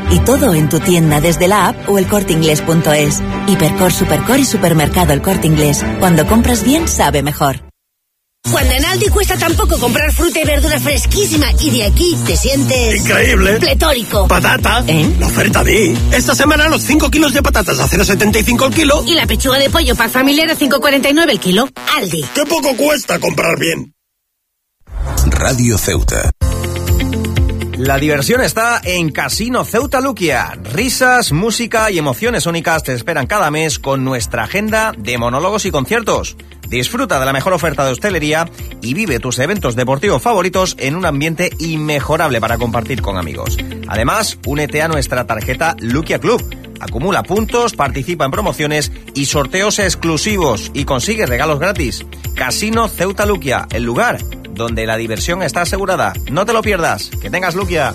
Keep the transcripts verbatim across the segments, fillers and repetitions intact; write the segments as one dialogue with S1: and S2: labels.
S1: Y todo en tu tienda desde la app o el corte inglés punto es. Hipercor, Supercor y Supermercado El Corte Inglés. Cuando compras bien, sabe mejor.
S2: Cuando en Aldi cuesta tan poco comprar fruta y verdura fresquísima y de aquí te sientes...
S3: ¡increíble!
S2: ¡Pletórico!
S3: ¡Patata!
S2: ¿Eh?
S3: La oferta de... Esta semana los cinco kilos de patatas a cero coma setenta y cinco el kilo.
S2: Y la pechuga de pollo para familiar a cinco coma cuarenta y nueve el kilo. Aldi.
S3: ¡Qué poco cuesta comprar bien!
S4: Radio Ceuta.
S5: La diversión está en Casino Ceuta Luquia. Risas, música y emociones únicas te esperan cada mes con nuestra agenda de monólogos y conciertos. Disfruta de la mejor oferta de hostelería y vive tus eventos deportivos favoritos en un ambiente inmejorable para compartir con amigos. Además, únete a nuestra tarjeta Luquia Club. Acumula puntos, participa en promociones y sorteos exclusivos y consigue regalos gratis. Casino Ceuta Luquia, el lugar donde la diversión está asegurada. No te lo pierdas. Que tengas Luquia.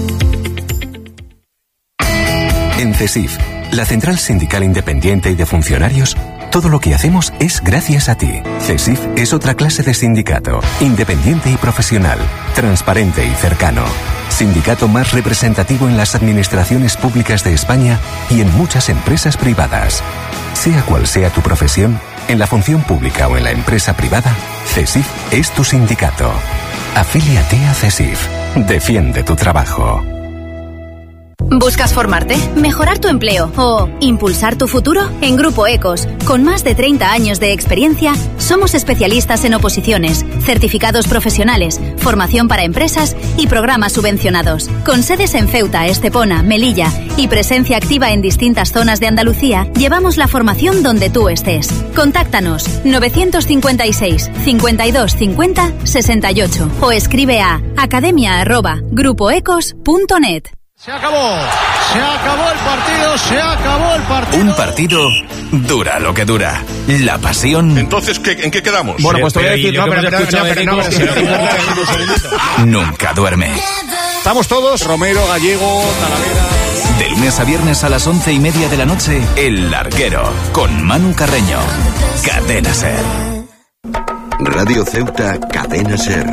S6: En CESIF, la Central Sindical Independiente y de Funcionarios, todo lo que hacemos es gracias a ti. CESIF es otra clase de sindicato, independiente y profesional, transparente y cercano. Sindicato más representativo en las administraciones públicas de España y en muchas empresas privadas. Sea cual sea tu profesión, en la función pública o en la empresa privada, CESIF es tu sindicato. Afíliate a CESIF. Defiende tu trabajo.
S7: ¿Buscas formarte, mejorar tu empleo o impulsar tu futuro? En Grupo Ecos, con más de treinta años de experiencia, somos especialistas en oposiciones, certificados profesionales, formación para empresas y programas subvencionados. Con sedes en Ceuta, Estepona, Melilla y presencia activa en distintas zonas de Andalucía, llevamos la formación donde tú estés. Contáctanos novecientos cincuenta y seis, cincuenta y dos cincuenta, sesenta y ocho o escribe a academia arroba grupoecos punto net.
S8: Se acabó, se acabó el partido, se acabó el partido.
S4: Un partido dura lo que dura. La pasión.
S9: Entonces, ¿qué, ¿en qué quedamos?
S8: Bueno, pues te voy a decir, no, pero, pero, no, pero, no, pero,
S4: nunca duerme.
S8: Estamos todos, Romero, Gallego, Talavera.
S4: De lunes a viernes a las once y media de la noche, El Larguero, con Manu Carreño. Cadena Ser.
S10: Radio Ceuta, Cadena Ser.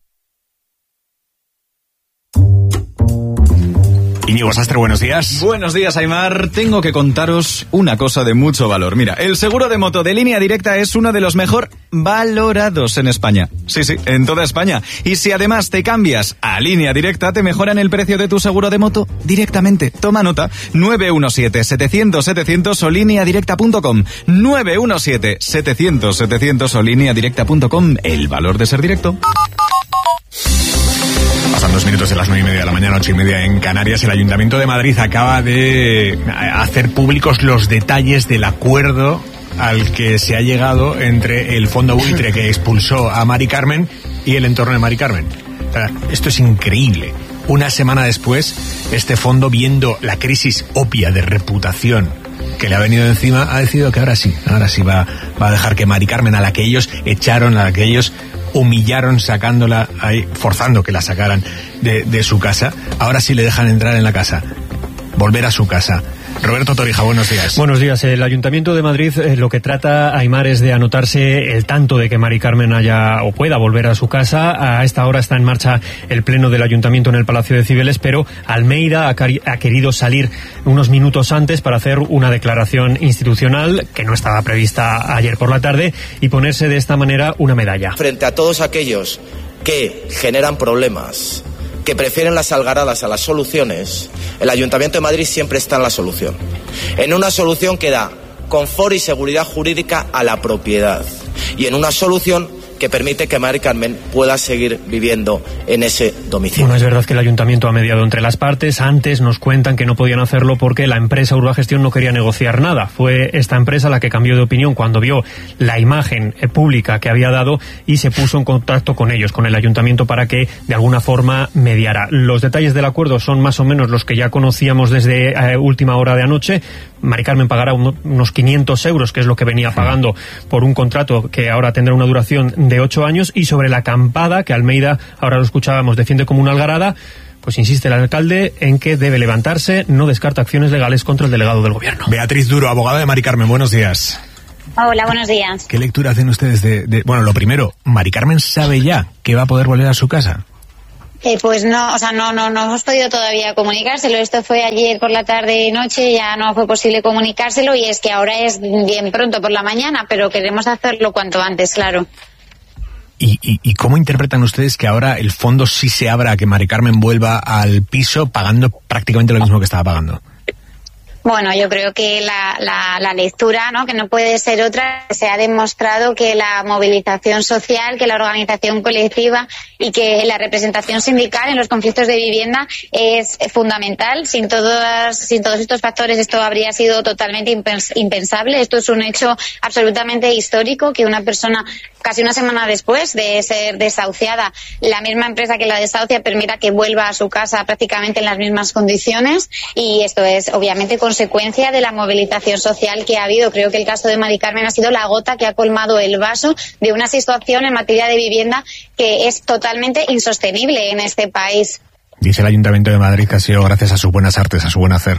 S11: Íñigo Sastre, buenos días.
S12: Buenos días, Aimar. Tengo que contaros una cosa de mucho valor. Mira, el seguro de moto de Línea Directa es uno de los mejor valorados en España. Sí, sí, en toda España. Y si además te cambias a Línea Directa, te mejoran el precio de tu seguro de moto directamente. Toma nota. nueve uno siete, setecientos, setecientos o línea directa punto com. nueve uno siete, setecientos, setecientos o línea directa punto com. El valor de ser directo.
S11: Pasan dos minutos de las nueve y media de la mañana, ocho y media en Canarias. El Ayuntamiento de Madrid acaba de hacer públicos los detalles del acuerdo al que se ha llegado entre el fondo buitre que expulsó a Mari Carmen y el entorno de Mari Carmen. O sea, esto es increíble. Una semana después, este fondo, viendo la crisis obvia de reputación que le ha venido encima, ha decidido que ahora sí, ahora sí va, va a dejar que Mari Carmen, a la que ellos echaron, a la que ellos humillaron sacándola ahí, forzando que la sacaran de, de su casa, ahora sí le dejan entrar en la casa, volver a su casa. Roberto Torija, buenos días.
S13: Buenos días. El Ayuntamiento de Madrid eh, lo que trata, Aimar, es de anotarse el tanto de que Mari Carmen haya o pueda volver a su casa. A esta hora está en marcha el pleno del Ayuntamiento en el Palacio de Cibeles, pero Almeida ha, cari- ha querido salir unos minutos antes para hacer una declaración institucional que no estaba prevista ayer por la tarde y ponerse de esta manera una medalla.
S14: Frente a todos aquellos que generan problemas, que prefieren las algaradas a las soluciones, el Ayuntamiento de Madrid siempre está en la solución. En una solución que da confort y seguridad jurídica a la propiedad. Y en una solución que permite que Mari Carmen pueda seguir viviendo en ese domicilio.
S13: Bueno, es verdad que el Ayuntamiento ha mediado entre las partes. Antes nos cuentan que no podían hacerlo porque la empresa Urbagestión no quería negociar nada. Fue esta empresa la que cambió de opinión cuando vio la imagen pública que había dado y se puso en contacto con ellos, con el Ayuntamiento, para que de alguna forma mediara. Los detalles del acuerdo son más o menos los que ya conocíamos desde eh, última hora de anoche. Mari Carmen pagará un, unos quinientos euros, que es lo que venía pagando por un contrato que ahora tendrá una duración de ocho años, y sobre la acampada, que Almeida, ahora lo escuchábamos, defiende como una algarada, pues insiste el alcalde en que debe levantarse, no descarta acciones legales contra el delegado del gobierno.
S11: Beatriz Duro, abogada de Mari Carmen, buenos días.
S15: Hola, buenos días.
S11: ¿Qué lectura hacen ustedes de, de... Bueno, lo primero, ¿Mari Carmen sabe ya que va a poder volver a su casa?
S15: Eh, pues no, o sea, no, no, no hemos podido todavía comunicárselo. Esto fue ayer por la tarde y noche, ya no fue posible comunicárselo y es que ahora es bien pronto por la mañana, pero queremos hacerlo cuanto antes, claro.
S11: ¿Y, y, y cómo interpretan ustedes que ahora el fondo sí se abra, que Mari Carmen vuelva al piso pagando prácticamente lo mismo que estaba pagando?
S15: Bueno, yo creo que la, la, la lectura, ¿no?, que no puede ser otra, se ha demostrado que la movilización social, que la organización colectiva y que la representación sindical en los conflictos de vivienda es fundamental. Sin todas, sin todos estos factores esto habría sido totalmente impensable. Esto es un hecho absolutamente histórico, que una persona casi una semana después de ser desahuciada, la misma empresa que la desahucia permita que vuelva a su casa prácticamente en las mismas condiciones, y esto es obviamente consecuencia de la movilización social que ha habido. Creo que el caso de Mari Carmen ha sido la gota que ha colmado el vaso de una situación en materia de vivienda que es totalmente insostenible en este país.
S11: Dice el Ayuntamiento de Madrid que ha sido gracias a sus buenas artes, a su buen hacer.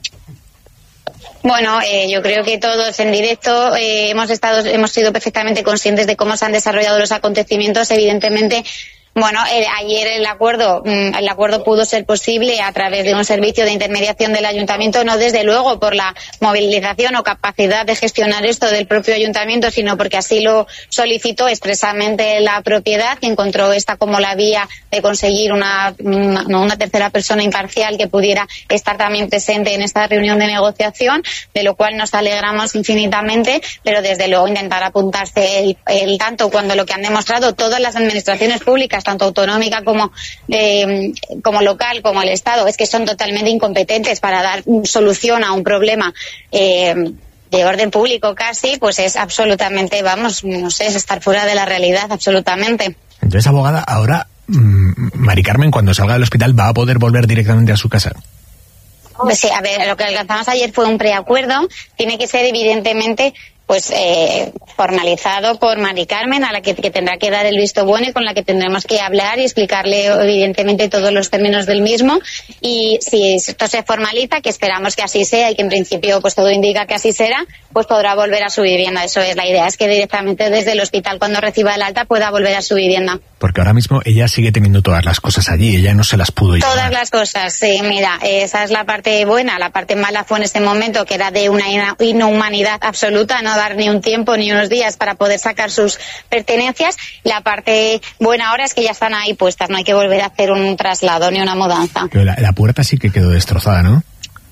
S15: Bueno, eh, yo creo que todos en directo eh, hemos estado, hemos sido perfectamente conscientes de cómo se han desarrollado los acontecimientos. Evidentemente, bueno, eh, ayer el acuerdo, mm, el acuerdo pudo ser posible a través de un servicio de intermediación del ayuntamiento, no desde luego por la movilización o capacidad de gestionar esto del propio ayuntamiento, sino porque así lo solicitó expresamente la propiedad, que encontró esta como la vía de conseguir una, una, una tercera persona imparcial que pudiera estar también presente en esta reunión de negociación, de lo cual nos alegramos infinitamente, pero desde luego intentar apuntarse el, el tanto cuando lo que han demostrado todas las administraciones públicas, tanto autonómica como eh, como local, como el Estado, es que son totalmente incompetentes para dar solución a un problema eh, de orden público casi, pues es absolutamente, vamos, no sé, es estar fuera de la realidad, absolutamente.
S11: Entonces, abogada, ahora mmm, Mari Carmen, cuando salga del hospital, ¿va a poder volver directamente a su casa?
S15: Pues sí, a ver, lo que alcanzamos ayer fue un preacuerdo, tiene que ser evidentemente pues eh, formalizado por Mari Carmen, a la que, que tendrá que dar el visto bueno y con la que tendremos que hablar y explicarle evidentemente todos los términos del mismo, y si esto se formaliza, que esperamos que así sea y que en principio pues todo indica que así será, pues podrá volver a su vivienda. Eso es la idea, es que directamente desde el hospital, cuando reciba el alta, pueda volver a su vivienda. Porque ahora mismo ella sigue teniendo todas las cosas allí, ella no se las pudo llevar. Todas las cosas, sí, mira, esa es la parte buena. La parte mala fue en este momento que era de una inhumanidad absoluta, no dar ni un tiempo ni unos días para poder sacar sus pertenencias. La parte buena ahora es que ya están ahí puestas, no hay que volver a hacer un traslado ni una mudanza. Pero la, la puerta sí que quedó destrozada, ¿no?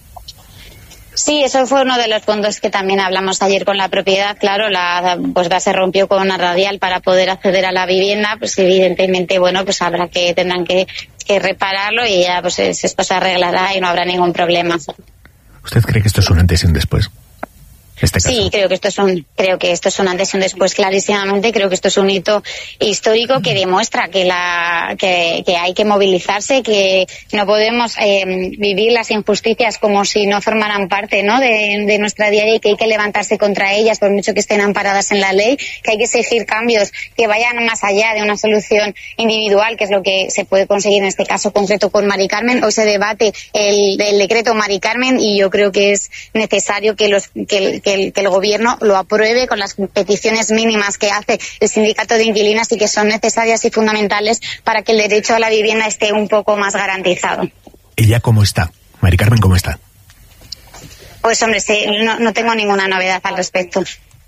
S15: Sí, eso fue uno de los puntos que también hablamos ayer con la propiedad. Claro, la puerta se rompió con una radial para poder acceder a la vivienda, pues evidentemente, bueno, pues habrá que, tendrán que, que repararlo y ya pues esto se arreglará y no habrá ningún problema. ¿Usted cree que esto es un antes y un después? Este caso. Sí, creo que esto es un, creo que esto es un antes y un después, clarísimamente. Creo que esto es un hito histórico que demuestra que la, que, que hay que movilizarse, que no podemos eh, vivir las injusticias como si no formaran parte, ¿no?, de, de nuestra diaria, y que hay que levantarse contra ellas por mucho que estén amparadas en la ley, que hay que exigir cambios que vayan más allá de una solución individual, que es lo que se puede conseguir en este caso concreto con Mari Carmen. Hoy se debate el, el decreto Mari Carmen y yo creo que es necesario que los, que, que Que el, que el gobierno lo apruebe con las peticiones mínimas que hace el sindicato de inquilinas y que son necesarias y fundamentales para que el derecho a la vivienda esté un poco más garantizado. ¿Ella cómo está? Mari Carmen, ¿cómo está? Pues hombre, sí, no, no tengo ninguna novedad al respecto.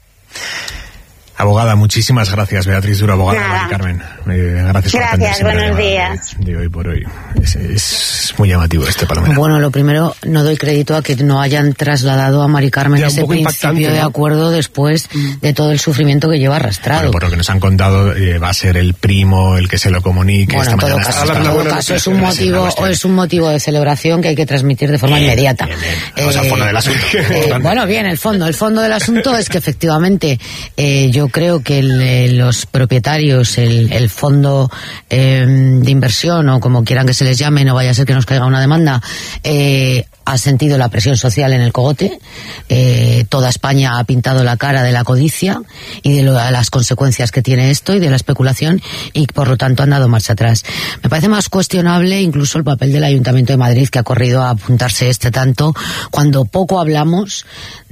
S15: Abogada, muchísimas gracias, Beatriz Duro, abogada de Mari Carmen. Eh, gracias por Gracias, buenos días.
S11: De hoy por hoy. Es, es muy llamativo este Palomera.
S9: Bueno, lo primero, no doy crédito a que no hayan trasladado a Mari Carmen ya, ese principio ¿no? de acuerdo después mm. de todo el sufrimiento que lleva arrastrado.
S11: Bueno, por lo que nos han contado, eh, va a ser el primo el que se lo comunique.
S9: Bueno, esta en todo mañana caso, en todo caso es un motivo o es un motivo de celebración que hay que transmitir de forma bien, inmediata. Bien, bien. Vamos eh, al fondo del asunto. Eh, bueno, bien, el fondo. El fondo del asunto es que efectivamente eh, yo creo que el, eh, los propietarios, el, el fondo eh, de inversión o como quieran que se les llame, no vaya a ser que nos caiga una demanda, eh, ha sentido la presión social en el cogote. Eh, toda España ha pintado la cara de la codicia y de, lo, de las consecuencias que tiene esto y de la especulación, y por lo tanto han dado marcha atrás. Me parece más cuestionable incluso el papel del Ayuntamiento de Madrid, que ha corrido a apuntarse este tanto, cuando poco hablamos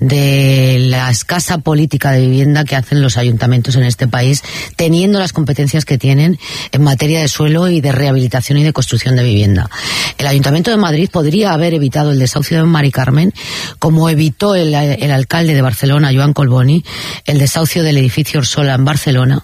S9: de la escasa política de vivienda que hacen los ayuntamientos en este país, teniendo las competencias que tienen en materia de suelo y de rehabilitación y de construcción de vivienda. El Ayuntamiento de Madrid podría haber evitado el desahucio de Mari Carmen, como evitó el, el alcalde de Barcelona, Joan Collboni, el desahucio del edificio Orsola en Barcelona,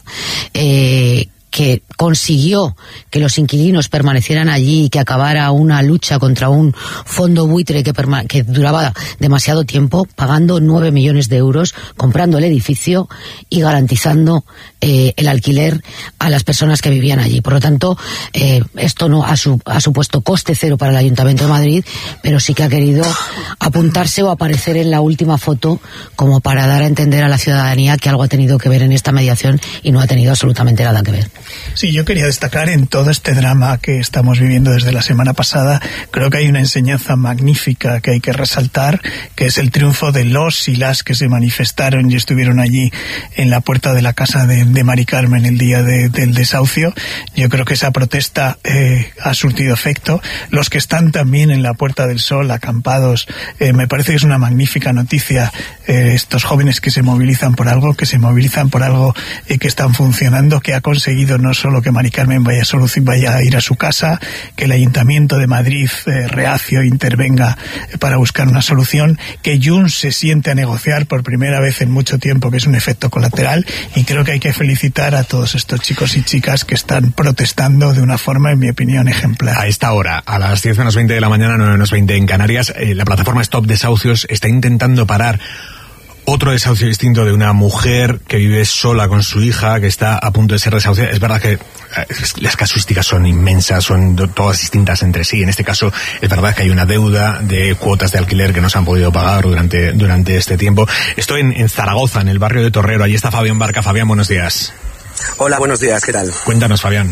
S9: eh, que consiguió que los inquilinos permanecieran allí y que acabara una lucha contra un fondo buitre que, perma- que duraba demasiado tiempo, pagando nueve millones de euros, comprando el edificio y garantizando eh, el alquiler a las personas que vivían allí. Por lo tanto, eh, esto no ha, su- ha supuesto coste cero para el Ayuntamiento de Madrid, pero sí que ha querido apuntarse o aparecer en la última foto como para dar a entender a la ciudadanía que algo ha tenido que ver en esta mediación, y no ha tenido absolutamente nada que ver.
S16: Sí, yo quería destacar en todo este drama que estamos viviendo desde la semana pasada, creo que hay una enseñanza magnífica que hay que resaltar, que es el triunfo de los y las que se manifestaron y estuvieron allí en la puerta de la casa de, de Mari Carmen el día de, del desahucio. Yo creo que esa protesta eh, ha surtido efecto. Los que están también en la Puerta del Sol, acampados, eh, me parece que es una magnífica noticia, eh, estos jóvenes que se movilizan por algo, que se movilizan por algo eh, que están funcionando, que ha conseguido no solo que Mari Carmen vaya, a vaya a ir a su casa, que el Ayuntamiento de Madrid eh, reacio intervenga eh, para buscar una solución, que Junts se siente a negociar por primera vez en mucho tiempo, que es un efecto colateral, y creo que hay que felicitar a todos estos chicos y chicas que están protestando de una forma, en mi opinión, ejemplar.
S11: A esta hora, a las diez menos veinte de la mañana, nueve menos veinte en Canarias, eh, la plataforma Stop Desahucios está intentando parar otro desahucio distinto de una mujer que vive sola con su hija, que está a punto de ser desahuciada. Es verdad que eh, las casuísticas son inmensas, son do, todas distintas entre sí. En este caso, es verdad que hay una deuda de cuotas de alquiler que no se han podido pagar durante, durante este tiempo. Estoy en, en Zaragoza, en el barrio de Torrero. Allí está Fabián Barca. Fabián, buenos días.
S17: Hola, buenos días, ¿qué tal?
S11: Cuéntanos, Fabián.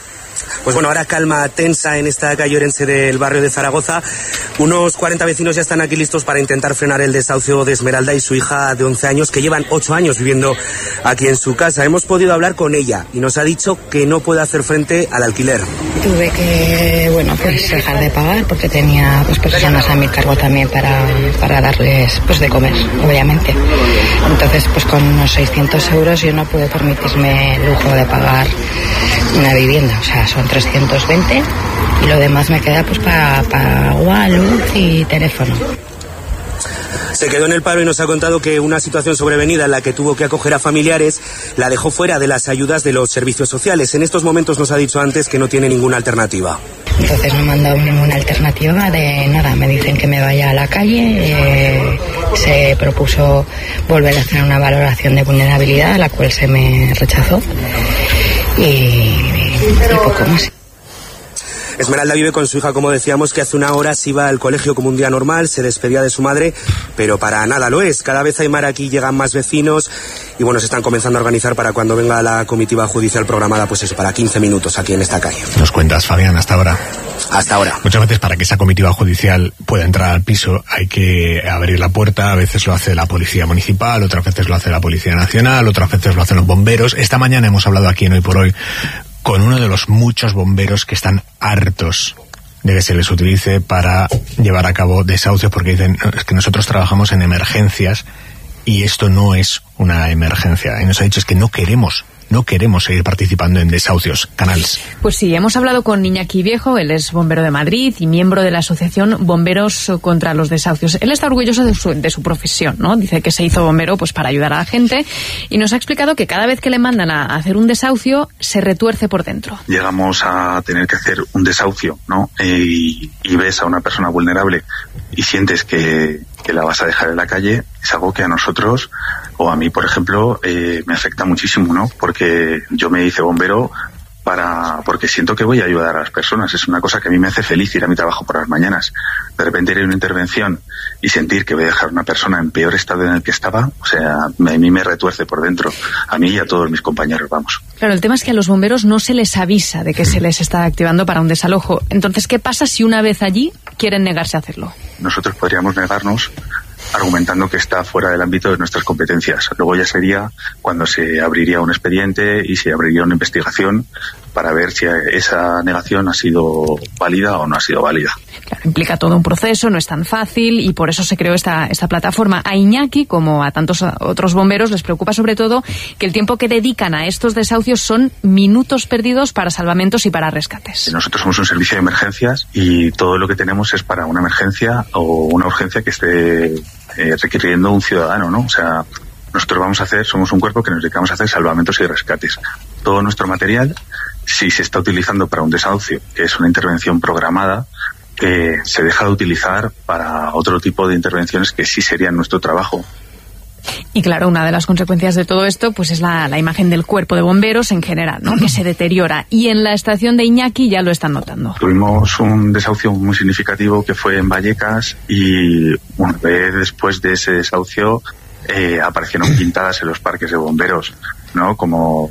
S17: Pues bueno, ahora calma tensa en esta calle orense del barrio de Zaragoza. Unos cuarenta vecinos ya están aquí listos para intentar frenar el desahucio de Esmeralda y su hija de once años, que llevan ocho años viviendo aquí en su casa. Hemos podido hablar con ella y nos ha dicho que no puede hacer frente al alquiler.
S18: Tuve que, bueno, pues dejar de pagar porque tenía dos personas a mi cargo también para, para darles, pues, de comer, obviamente. Entonces, pues con unos seiscientos euros yo no puedo permitirme el lujo de pagar una vivienda. O sea, son trescientos veinte y lo demás me queda pues para pa agua, luz y teléfono.
S17: Se quedó en el paro y nos ha contado que una situación sobrevenida en la que tuvo que acoger a familiares la dejó fuera de las ayudas de los servicios sociales. En estos momentos nos ha dicho antes que no tiene ninguna alternativa.
S18: Entonces no me han dado ninguna alternativa de nada. Me dicen que me vaya a la calle. Eh, se propuso volver a hacer una valoración de vulnerabilidad, la cual se me rechazó. Y, y poco más.
S17: Esmeralda vive con su hija, como decíamos, que hace una hora se iba al colegio como un día normal, se despedía de su madre, pero para nada lo es. Cada vez hay más aquí, llegan más vecinos y bueno, se están comenzando a organizar para cuando venga la comitiva judicial programada, pues eso, para quince minutos aquí en esta calle.
S11: Nos cuentas, Fabián, hasta ahora.
S17: Hasta ahora.
S11: Muchas veces para que esa comitiva judicial pueda entrar al piso hay que abrir la puerta. A veces lo hace la Policía Municipal, otras veces lo hace la Policía Nacional, otras veces lo hacen los bomberos. Esta mañana hemos hablado aquí en Hoy por Hoy con uno de los muchos bomberos que están hartos de que se les utilice para llevar a cabo desahucios, porque dicen, es que nosotros trabajamos en emergencias y esto no es una emergencia. Y nos ha dicho es que no queremos No queremos seguir participando en desahucios. Canals.
S19: Pues sí, hemos hablado con Iñaki Viejo, él es bombero de Madrid y miembro de la asociación Bomberos contra los Desahucios. Él está orgulloso de su, de su profesión, ¿no? Dice que se hizo bombero pues para ayudar a la gente y nos ha explicado que cada vez que le mandan a hacer un desahucio se retuerce por dentro.
S20: Llegamos a tener que hacer un desahucio, ¿no? Y, y ves a una persona vulnerable y sientes que, que la vas a dejar en la calle. Es algo que a nosotros, o a mí, por ejemplo, eh, me afecta muchísimo, ¿no? Porque yo me hice bombero para porque siento que voy a ayudar a las personas. Es una cosa que a mí me hace feliz ir a mi trabajo por las mañanas. De repente ir a una intervención y sentir que voy a dejar a una persona en peor estado en el que estaba, o sea, a mí me retuerce por dentro. A mí y a todos mis compañeros, vamos.
S19: Claro, el tema es que a los bomberos no se les avisa de que se les está activando para un desalojo. Entonces, ¿qué pasa si una vez allí quieren negarse a hacerlo?
S20: nosotros podríamos negarnos argumentando que está fuera del ámbito de nuestras competencias. Luego ya sería cuando se abriría un expediente y se abriría una investigación para ver si esa negación ha sido válida o no ha sido válida.
S19: Claro, implica todo un proceso, no es tan fácil y por eso se creó esta, esta plataforma. A Iñaki, como a tantos otros bomberos, les preocupa sobre todo que el tiempo que dedican a estos desahucios son minutos perdidos para salvamentos y para rescates.
S20: Nosotros somos un servicio de emergencias y todo lo que tenemos es para una emergencia o una urgencia que esté eh, requiriendo un ciudadano, ¿no? O sea, nosotros vamos a hacer, somos un cuerpo que nos dedicamos a hacer salvamentos y rescates. Todo nuestro material, si se está utilizando para un desahucio, que es una intervención programada, eh, se deja de utilizar para otro tipo de intervenciones que sí serían nuestro trabajo.
S19: Y claro, una de las consecuencias de todo esto pues es la, la imagen del cuerpo de bomberos en general, ¿no? Que se deteriora. Y en la estación de Iñaki ya lo están notando.
S20: Tuvimos un desahucio muy significativo que fue en Vallecas y una vez después de ese desahucio eh, aparecieron pintadas en los parques de bomberos, ¿no? Como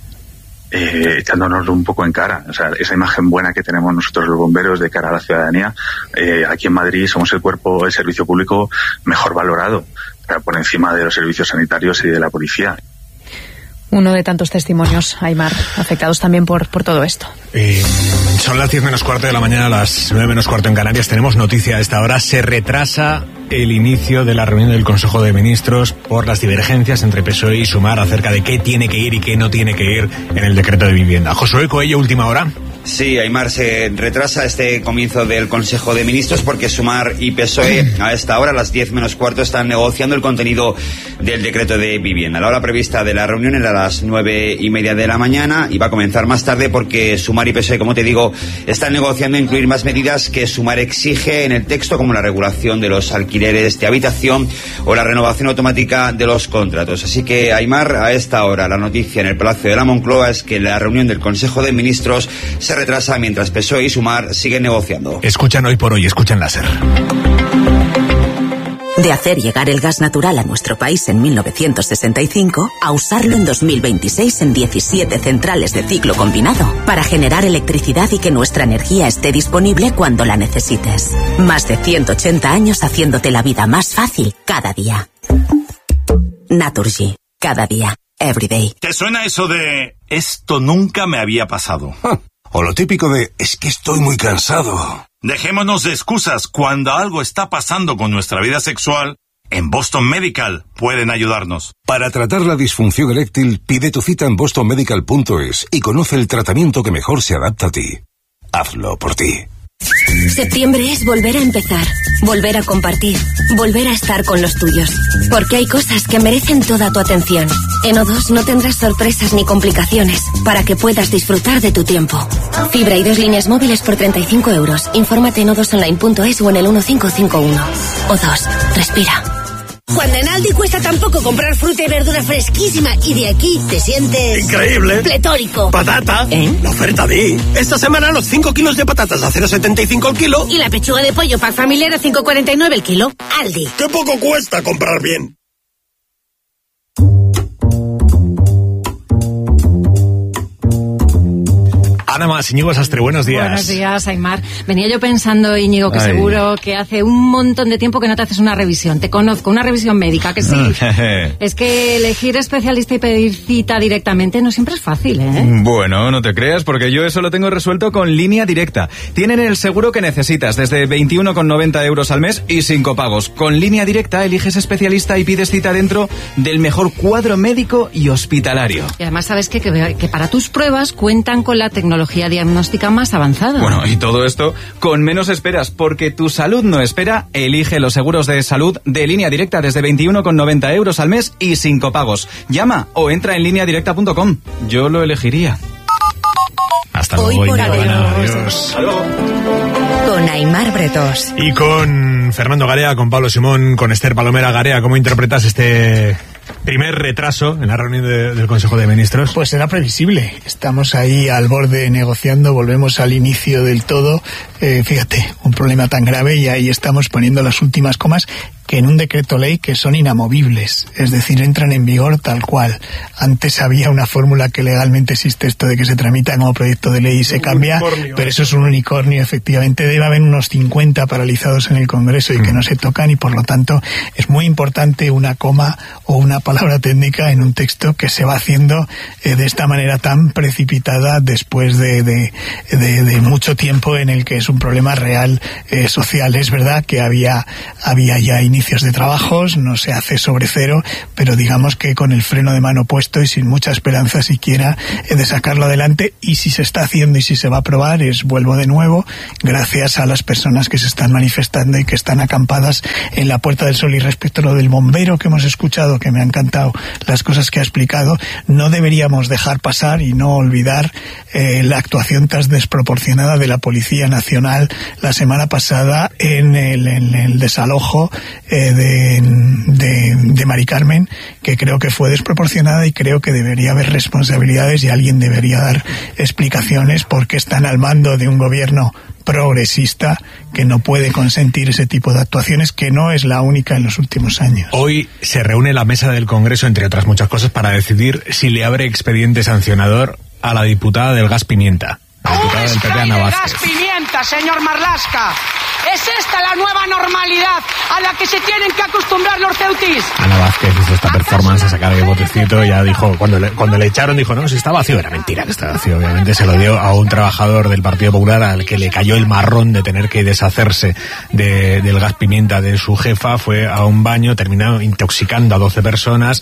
S20: eh, echándonos un poco en cara. O sea, esa imagen buena que tenemos nosotros los bomberos de cara a la ciudadanía. Eh, aquí en Madrid somos el cuerpo, el servicio público mejor valorado, por encima de los servicios sanitarios y de la policía.
S19: Uno de tantos testimonios, Aimar, afectados también por, por todo esto.
S11: Eh, son las diez menos cuarto de la mañana, las nueve menos cuarto en Canarias. Tenemos noticia a esta hora. Se retrasa el inicio de la reunión del Consejo de Ministros por las divergencias entre P S O E y Sumar acerca de qué tiene que ir y qué no tiene que ir en el decreto de vivienda. Josué Coello, última hora.
S21: Sí, Aimar, se retrasa este comienzo del Consejo de Ministros porque Sumar y P S O E a esta hora, a las diez menos cuarto, están negociando el contenido del decreto de vivienda. La hora prevista de la reunión era a las nueve y media de la mañana y va a comenzar más tarde porque Sumar y P S O E, como te digo, están negociando incluir más medidas que Sumar exige en el texto, como la regulación de los alquileres de habitación o la renovación automática de los contratos. Así que, Aimar, a esta hora la noticia en el Palacio de la Moncloa es que la reunión del Consejo de Ministros se retrasa mientras P S O E y Sumar siguen negociando.
S11: Escuchan Hoy por Hoy, escuchan Láser.
S1: De hacer llegar el gas natural a nuestro país en mil novecientos sesenta y cinco a usarlo en dos mil veintiséis en diecisiete centrales de ciclo combinado para generar electricidad y que nuestra energía esté disponible cuando la necesites. Más de ciento ochenta años haciéndote la vida más fácil cada día. Naturgy. Cada día. Every day.
S22: ¿Te suena eso de esto nunca me había pasado?
S23: O lo típico de es que estoy muy cansado.
S22: Dejémonos de excusas. Cuando algo está pasando con nuestra vida sexual, en Boston Medical pueden ayudarnos.
S23: Para tratar la disfunción eréctil, pide tu cita en boston medical punto es y conoce el tratamiento que mejor se adapta a ti. Hazlo por ti.
S24: Septiembre es volver a empezar, volver a compartir, volver a estar con los tuyos. Porque hay cosas que merecen toda tu atención. En O dos no tendrás sorpresas ni complicaciones para que puedas disfrutar de tu tiempo. Fibra y dos líneas móviles por treinta y cinco euros. Infórmate en o dos online punto es o en el uno cinco cinco uno. O dos, respira.
S2: Cuando en Aldi cuesta tan poco comprar fruta y verdura fresquísima y de aquí te sientes...
S3: ¡increíble!
S2: ¡Pletórico!
S3: ¡Patata! ¿Eh? La oferta de... Esta semana los cinco kilos de patatas a cero coma setenta y cinco el kilo.
S2: Y la pechuga de pollo pack familiar a cinco coma cuarenta y nueve el kilo. Aldi.
S3: ¡Qué poco cuesta comprar bien!
S11: Ana Más, Íñigo Sastre, buenos días.
S25: Buenos días, Aimar. Venía yo pensando, Íñigo, que Ay. seguro que hace un montón de tiempo que no te haces una revisión. Te conozco, una revisión médica, que sí. Es que elegir especialista y pedir cita directamente no siempre es fácil, ¿eh?
S12: Bueno, no te creas, porque yo eso lo tengo resuelto con Línea Directa. Tienen el seguro que necesitas, desde veintiuno con noventa euros al mes y sin copagos. Con Línea Directa eliges especialista y pides cita dentro del mejor cuadro médico y hospitalario.
S25: Y además, ¿sabes qué? Que, que para tus pruebas cuentan con la tecnología diagnóstica más avanzada.
S12: Bueno, y todo esto con menos esperas, porque tu salud no espera. Elige los seguros de salud de Línea Directa desde veintiuno con noventa euros al mes y sin copagos. Llama o entra en línea directa punto com. Yo lo elegiría.
S11: Hasta luego.
S24: Hoy por
S11: Adiós.
S24: Con Aimar Bretós.
S11: Y con Fernando Garea, con Pablo Simón, con Esther Palomera. Garea, ¿cómo interpretas este primer retraso en la reunión de, del Consejo de Ministros?
S16: Pues era previsible. Estamos ahí al borde negociando, volvemos al inicio del todo. Eh, fíjate, un problema tan grave y ahí estamos poniendo las últimas comas. que en un decreto ley que son inamovibles, es decir, entran en vigor tal cual. Antes había una fórmula que legalmente existe, esto de que se tramita como proyecto de ley y se cambia, pero eso es un unicornio, efectivamente. Debe haber unos cincuenta paralizados en el Congreso y que no se tocan, y por lo tanto es muy importante una coma o una palabra técnica en un texto que se va haciendo eh, de esta manera tan precipitada después de, de, de, de mucho tiempo en el que es un problema real eh, social. Es verdad que había, había ya inicios de trabajos, no se hace sobre cero, pero digamos que con el freno de mano puesto y sin mucha esperanza siquiera eh, de sacarlo adelante. Y si se está haciendo y si se va a aprobar, es, vuelvo de nuevo, gracias a las personas que se están manifestando y que están acampadas en la Puerta del Sol. Y respecto a lo del bombero que hemos escuchado, que me han encantado las cosas que ha explicado, no deberíamos dejar pasar y no olvidar eh, la actuación tan desproporcionada de la Policía Nacional la semana pasada en el, en el desalojo eh, de, de, de Mari Carmen, que creo que fue desproporcionada y creo que debería haber responsabilidades y alguien debería dar explicaciones porque están al mando de un gobierno progresista que no puede consentir ese tipo de actuaciones, que no es la única en los últimos años.
S11: Hoy se reúne la mesa del Congreso, entre otras muchas cosas, para decidir si le abre expediente sancionador a la diputada del gas pimienta. La diputada del P P, Ana Vázquez.
S4: Gas pimienta, señor Marlaska. ¿Es esta la nueva normalidad a la que se tienen que acostumbrar los ceutis?
S11: Ana Vázquez hizo esta performance a sacar el botecito, ya dijo, cuando le, cuando le echaron, dijo, no, si está vacío. Era mentira que estaba vacío, obviamente. Se lo dio a un trabajador del Partido Popular al que le cayó el marrón de tener que deshacerse de, del gas pimienta de su jefa. Fue a un baño, terminó intoxicando a doce personas.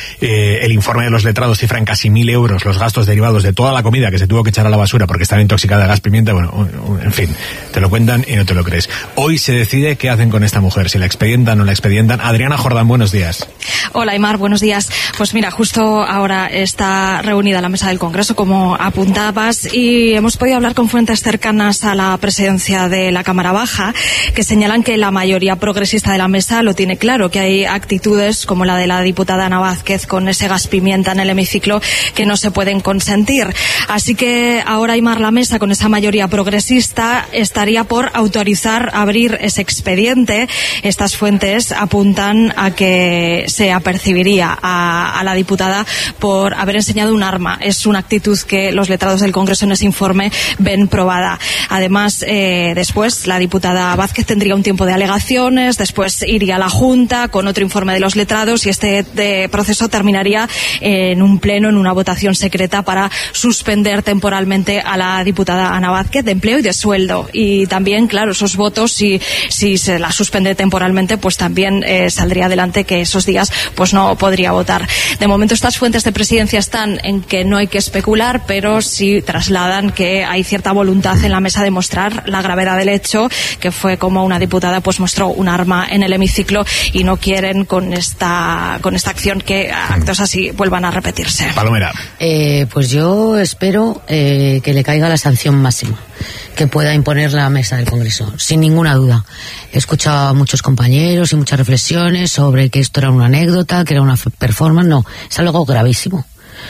S11: Eh, el informe de los letrados cifra en casi mil euros los gastos derivados de toda la comida que se tuvo que echar a la basura porque estaba intoxicada de gas pimienta. Bueno, en fin, te lo cuentan y no te lo crees. Hoy se decide qué hacen con esta mujer, si la expedientan o no la expedientan. Adriana Jordán, buenos días.
S5: Hola, Aymar, buenos días. Pues mira, justo ahora está reunida la mesa del Congreso, como apuntabas, y hemos podido hablar con fuentes cercanas a la presidencia de la Cámara Baja, que señalan que la mayoría progresista de la mesa lo tiene claro, que hay actitudes como la de la diputada Ana Vázquez con ese gas pimienta en el hemiciclo que no se pueden consentir. Así que ahora, Aymar, la mesa con esa mayoría progresista estaría por autorizar abrir ese expediente. Estas fuentes apuntan a que se apercibiría a, a la diputada por haber enseñado un arma. Es una actitud que los letrados del Congreso en ese informe ven probada. Además, eh, después la diputada Vázquez tendría un tiempo de alegaciones, después iría a la Junta con otro informe de los letrados y este de proceso terminaría en un pleno, en una votación secreta para suspender temporalmente a la diputada Ana Vázquez de empleo y de sueldo. Y también, claro, esos votos, si, si se la suspende temporalmente, pues también eh, saldría adelante que esos días pues no podría votar. De momento estas fuentes de presidencia están en que no hay que especular, pero sí trasladan que hay cierta voluntad en la mesa de mostrar la gravedad del hecho, que fue como una diputada pues mostró un arma en el hemiciclo y no quieren con esta con esta acción que actos así vuelvan a repetirse.
S11: Palomera.
S9: Eh, pues yo espero eh, que le caiga la sanción máxima que pueda imponer la mesa del Congreso, sin ninguna duda. He escuchado a muchos compañeros y muchas reflexiones sobre que esto era una anécdota, que era una performance. No, es algo gravísimo.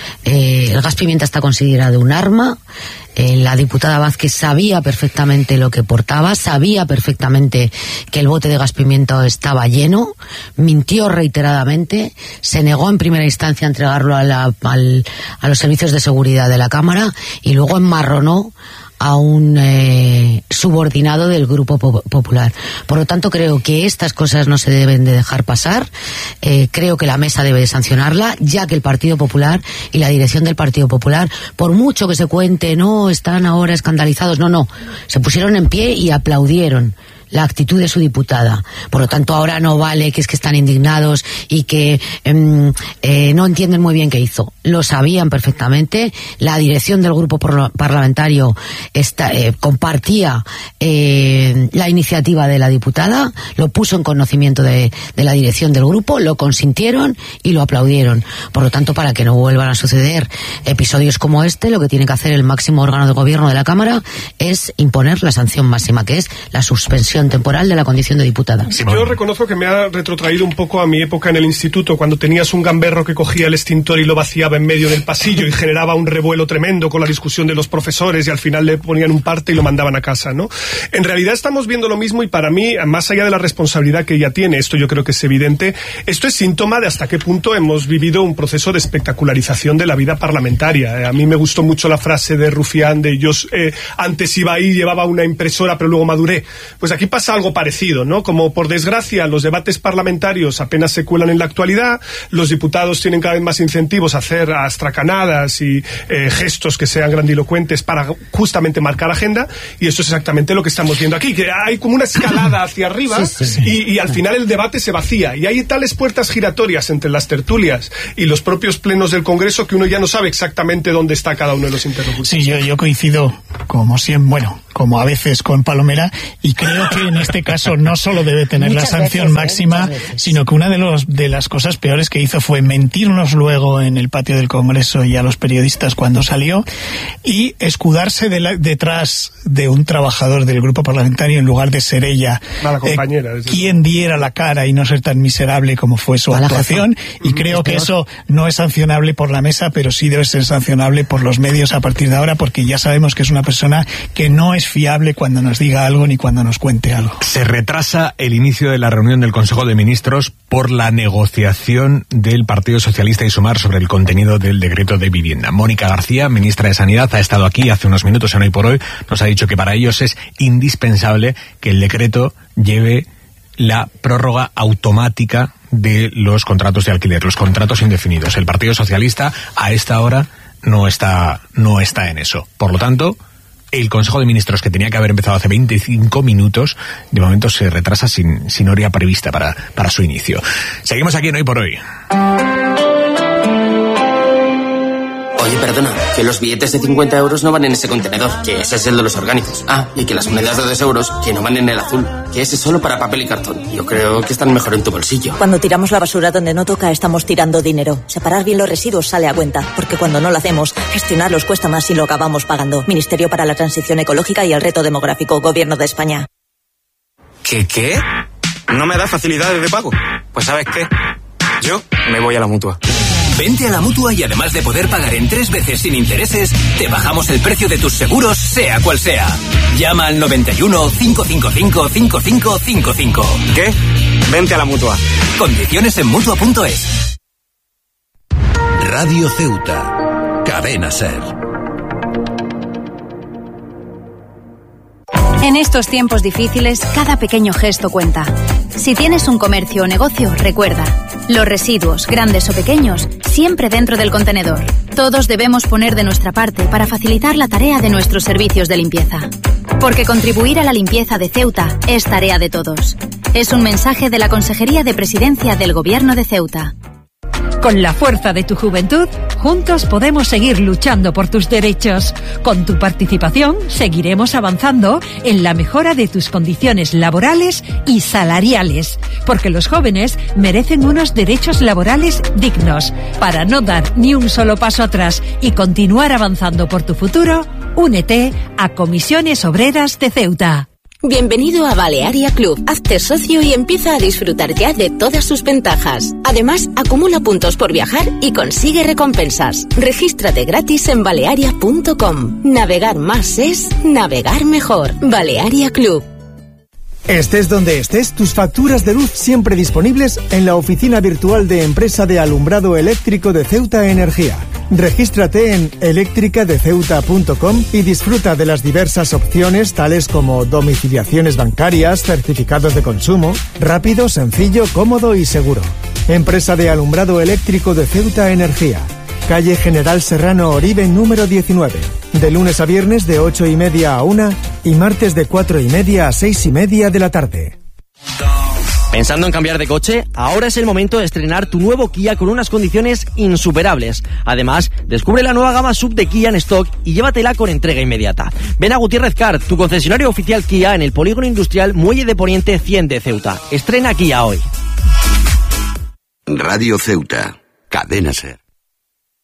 S9: Eh, el gas pimienta está considerado un arma. Eh, la diputada Vázquez sabía perfectamente lo que portaba, sabía perfectamente que el bote de gas pimienta estaba lleno, mintió reiteradamente, se negó en primera instancia a entregarlo a, la, al, a los servicios de seguridad de la Cámara y luego enmarronó a un eh, subordinado del Grupo Popular. Por lo tanto, creo que estas cosas no se deben de dejar pasar. Eh, creo que la mesa debe de sancionarla, ya que el Partido Popular y la dirección del Partido Popular, por mucho que se cuente, no, están ahora escandalizados, no, no, se pusieron en pie y aplaudieron la actitud de su diputada. Por lo tanto, ahora no vale que es que están indignados y que eh, eh, no entienden muy bien qué hizo. Lo sabían perfectamente. La dirección del grupo parlamentario está, eh, compartía eh, la iniciativa de la diputada, lo puso en conocimiento de, de la dirección del grupo, lo consintieron y lo aplaudieron. Por lo tanto, para que no vuelvan a suceder episodios como este, lo que tiene que hacer el máximo órgano de gobierno de la Cámara es imponer la sanción máxima, que es la suspensión exclusión temporal de la condición de diputada.
S6: Sí, yo reconozco que me ha retrotraído un poco a mi época en el instituto, cuando tenías un gamberro que cogía el extintor y lo vaciaba en medio del pasillo y generaba un revuelo tremendo con la discusión de los profesores y al final le ponían un parte y lo mandaban a casa, ¿no? En realidad estamos viendo lo mismo y para mí, más allá de la responsabilidad que ella tiene, esto yo creo que es evidente, esto es síntoma de hasta qué punto hemos vivido un proceso de espectacularización de la vida parlamentaria. A mí me gustó mucho la frase de Rufián de yo eh, antes iba ahí, llevaba una impresora pero luego maduré. Pues aquí pasa algo parecido, ¿no? Como por desgracia los debates parlamentarios apenas se cuelan en la actualidad, los diputados tienen cada vez más incentivos a hacer astracanadas y eh, gestos que sean grandilocuentes para justamente marcar agenda, y eso es exactamente lo que estamos viendo aquí, que hay como una escalada hacia arriba sí, sí, sí. Y, y al final el debate se vacía y hay tales puertas giratorias entre las tertulias y los propios plenos del Congreso que uno ya no sabe exactamente dónde está cada uno de los interlocutores.
S16: Sí, yo, yo coincido como siempre, bueno, como a veces con Palomera, y creo que en este caso no solo debe tener muchas la sanción veces, máxima, ¿eh? Sino que una de, los, de las cosas peores que hizo fue mentirnos luego en el patio del Congreso y a los periodistas cuando salió, y escudarse de la, detrás de un trabajador del grupo parlamentario en lugar de ser ella
S6: Mala compañera,
S16: eh, quien diera la cara y no ser tan miserable como fue su Mala actuación, jefa. Y creo que eso no es sancionable por la mesa, pero sí debe ser sancionable por los medios a partir de ahora, porque ya sabemos que es una persona que no es fiable cuando nos diga algo ni cuando nos cuente algo.
S11: Se retrasa el inicio de la reunión del Consejo de Ministros por la negociación del Partido Socialista y Sumar sobre el contenido del decreto de vivienda. Mónica García, ministra de Sanidad, ha estado aquí hace unos minutos en Hoy por Hoy. Nos ha dicho que para ellos es indispensable que el decreto lleve la prórroga automática de los contratos de alquiler, los contratos indefinidos. El Partido Socialista a esta hora no está, no está en eso. Por lo tanto, el Consejo de Ministros, que tenía que haber empezado hace veinticinco minutos, de momento se retrasa sin, sin hora prevista para, para su inicio. Seguimos aquí en Hoy por Hoy.
S7: Oye, perdona, que los billetes de cincuenta euros no van en ese contenedor, que ese es el de los orgánicos. Ah, y que las monedas de dos euros, que no van en el azul, que ese es solo para papel y cartón. Yo creo que están mejor en tu bolsillo.
S8: Cuando tiramos la basura donde no toca, estamos tirando dinero. Separar bien los residuos sale a cuenta, porque cuando no lo hacemos, gestionarlos cuesta más y lo acabamos pagando. Ministerio para la Transición Ecológica y el Reto Demográfico, Gobierno de España.
S10: ¿Qué, qué? ¿No me da facilidades de pago? Pues ¿sabes qué? Yo me voy a la Mutua.
S14: Vente a la Mutua y además de poder pagar en tres veces sin intereses, te bajamos el precio de tus seguros, sea cual sea. Llama al noventa y uno, cinco cinco cinco, cinco cinco cinco cinco.
S10: ¿Qué? Vente a la Mutua.
S14: Condiciones en Mutua punto es.
S23: Radio Ceuta, Cadena Ser.
S26: En estos tiempos difíciles, cada pequeño gesto cuenta. Si tienes un comercio o negocio, recuerda, los residuos, grandes o pequeños, siempre dentro del contenedor. Todos debemos poner de nuestra parte para facilitar la tarea de nuestros servicios de limpieza. Porque contribuir a la limpieza de Ceuta es tarea de todos. Es un mensaje de la Consejería de Presidencia del Gobierno de Ceuta.
S27: Con la fuerza de tu juventud, juntos podemos seguir luchando por tus derechos. Con tu participación, seguiremos avanzando en la mejora de tus condiciones laborales y salariales. Porque los jóvenes merecen unos derechos laborales dignos. Para no dar ni un solo paso atrás y continuar avanzando por tu futuro, únete a Comisiones Obreras de Ceuta.
S24: Bienvenido a Balearia Club. Hazte socio y empieza a disfrutar ya de todas sus ventajas. Además, acumula puntos por viajar y consigue recompensas. Regístrate gratis en balearia punto com. Navegar más es navegar mejor. Balearia Club.
S28: Estés donde estés, tus facturas de luz siempre disponibles en la oficina virtual de empresa de alumbrado eléctrico de Ceuta Energía. Regístrate en eléctrica de ceuta punto com y disfruta de las diversas opciones tales como domiciliaciones bancarias, certificados de consumo, rápido, sencillo, cómodo y seguro. Empresa de alumbrado eléctrico de Ceuta Energía. Calle General Serrano Oribe número diecinueve. De lunes a viernes de ocho y media a una y martes de cuatro y media a seis y media de la tarde.
S29: ¿Pensando en cambiar de coche? Ahora es el momento de estrenar tu nuevo Kia con unas condiciones insuperables. Además, descubre la nueva gama sub de Kia en stock y llévatela con entrega inmediata. Ven a Gutiérrez Car, tu concesionario oficial Kia en el Polígono Industrial Muelle de Poniente cien de Ceuta. Estrena Kia hoy.
S23: Radio Ceuta, Cadena Ser.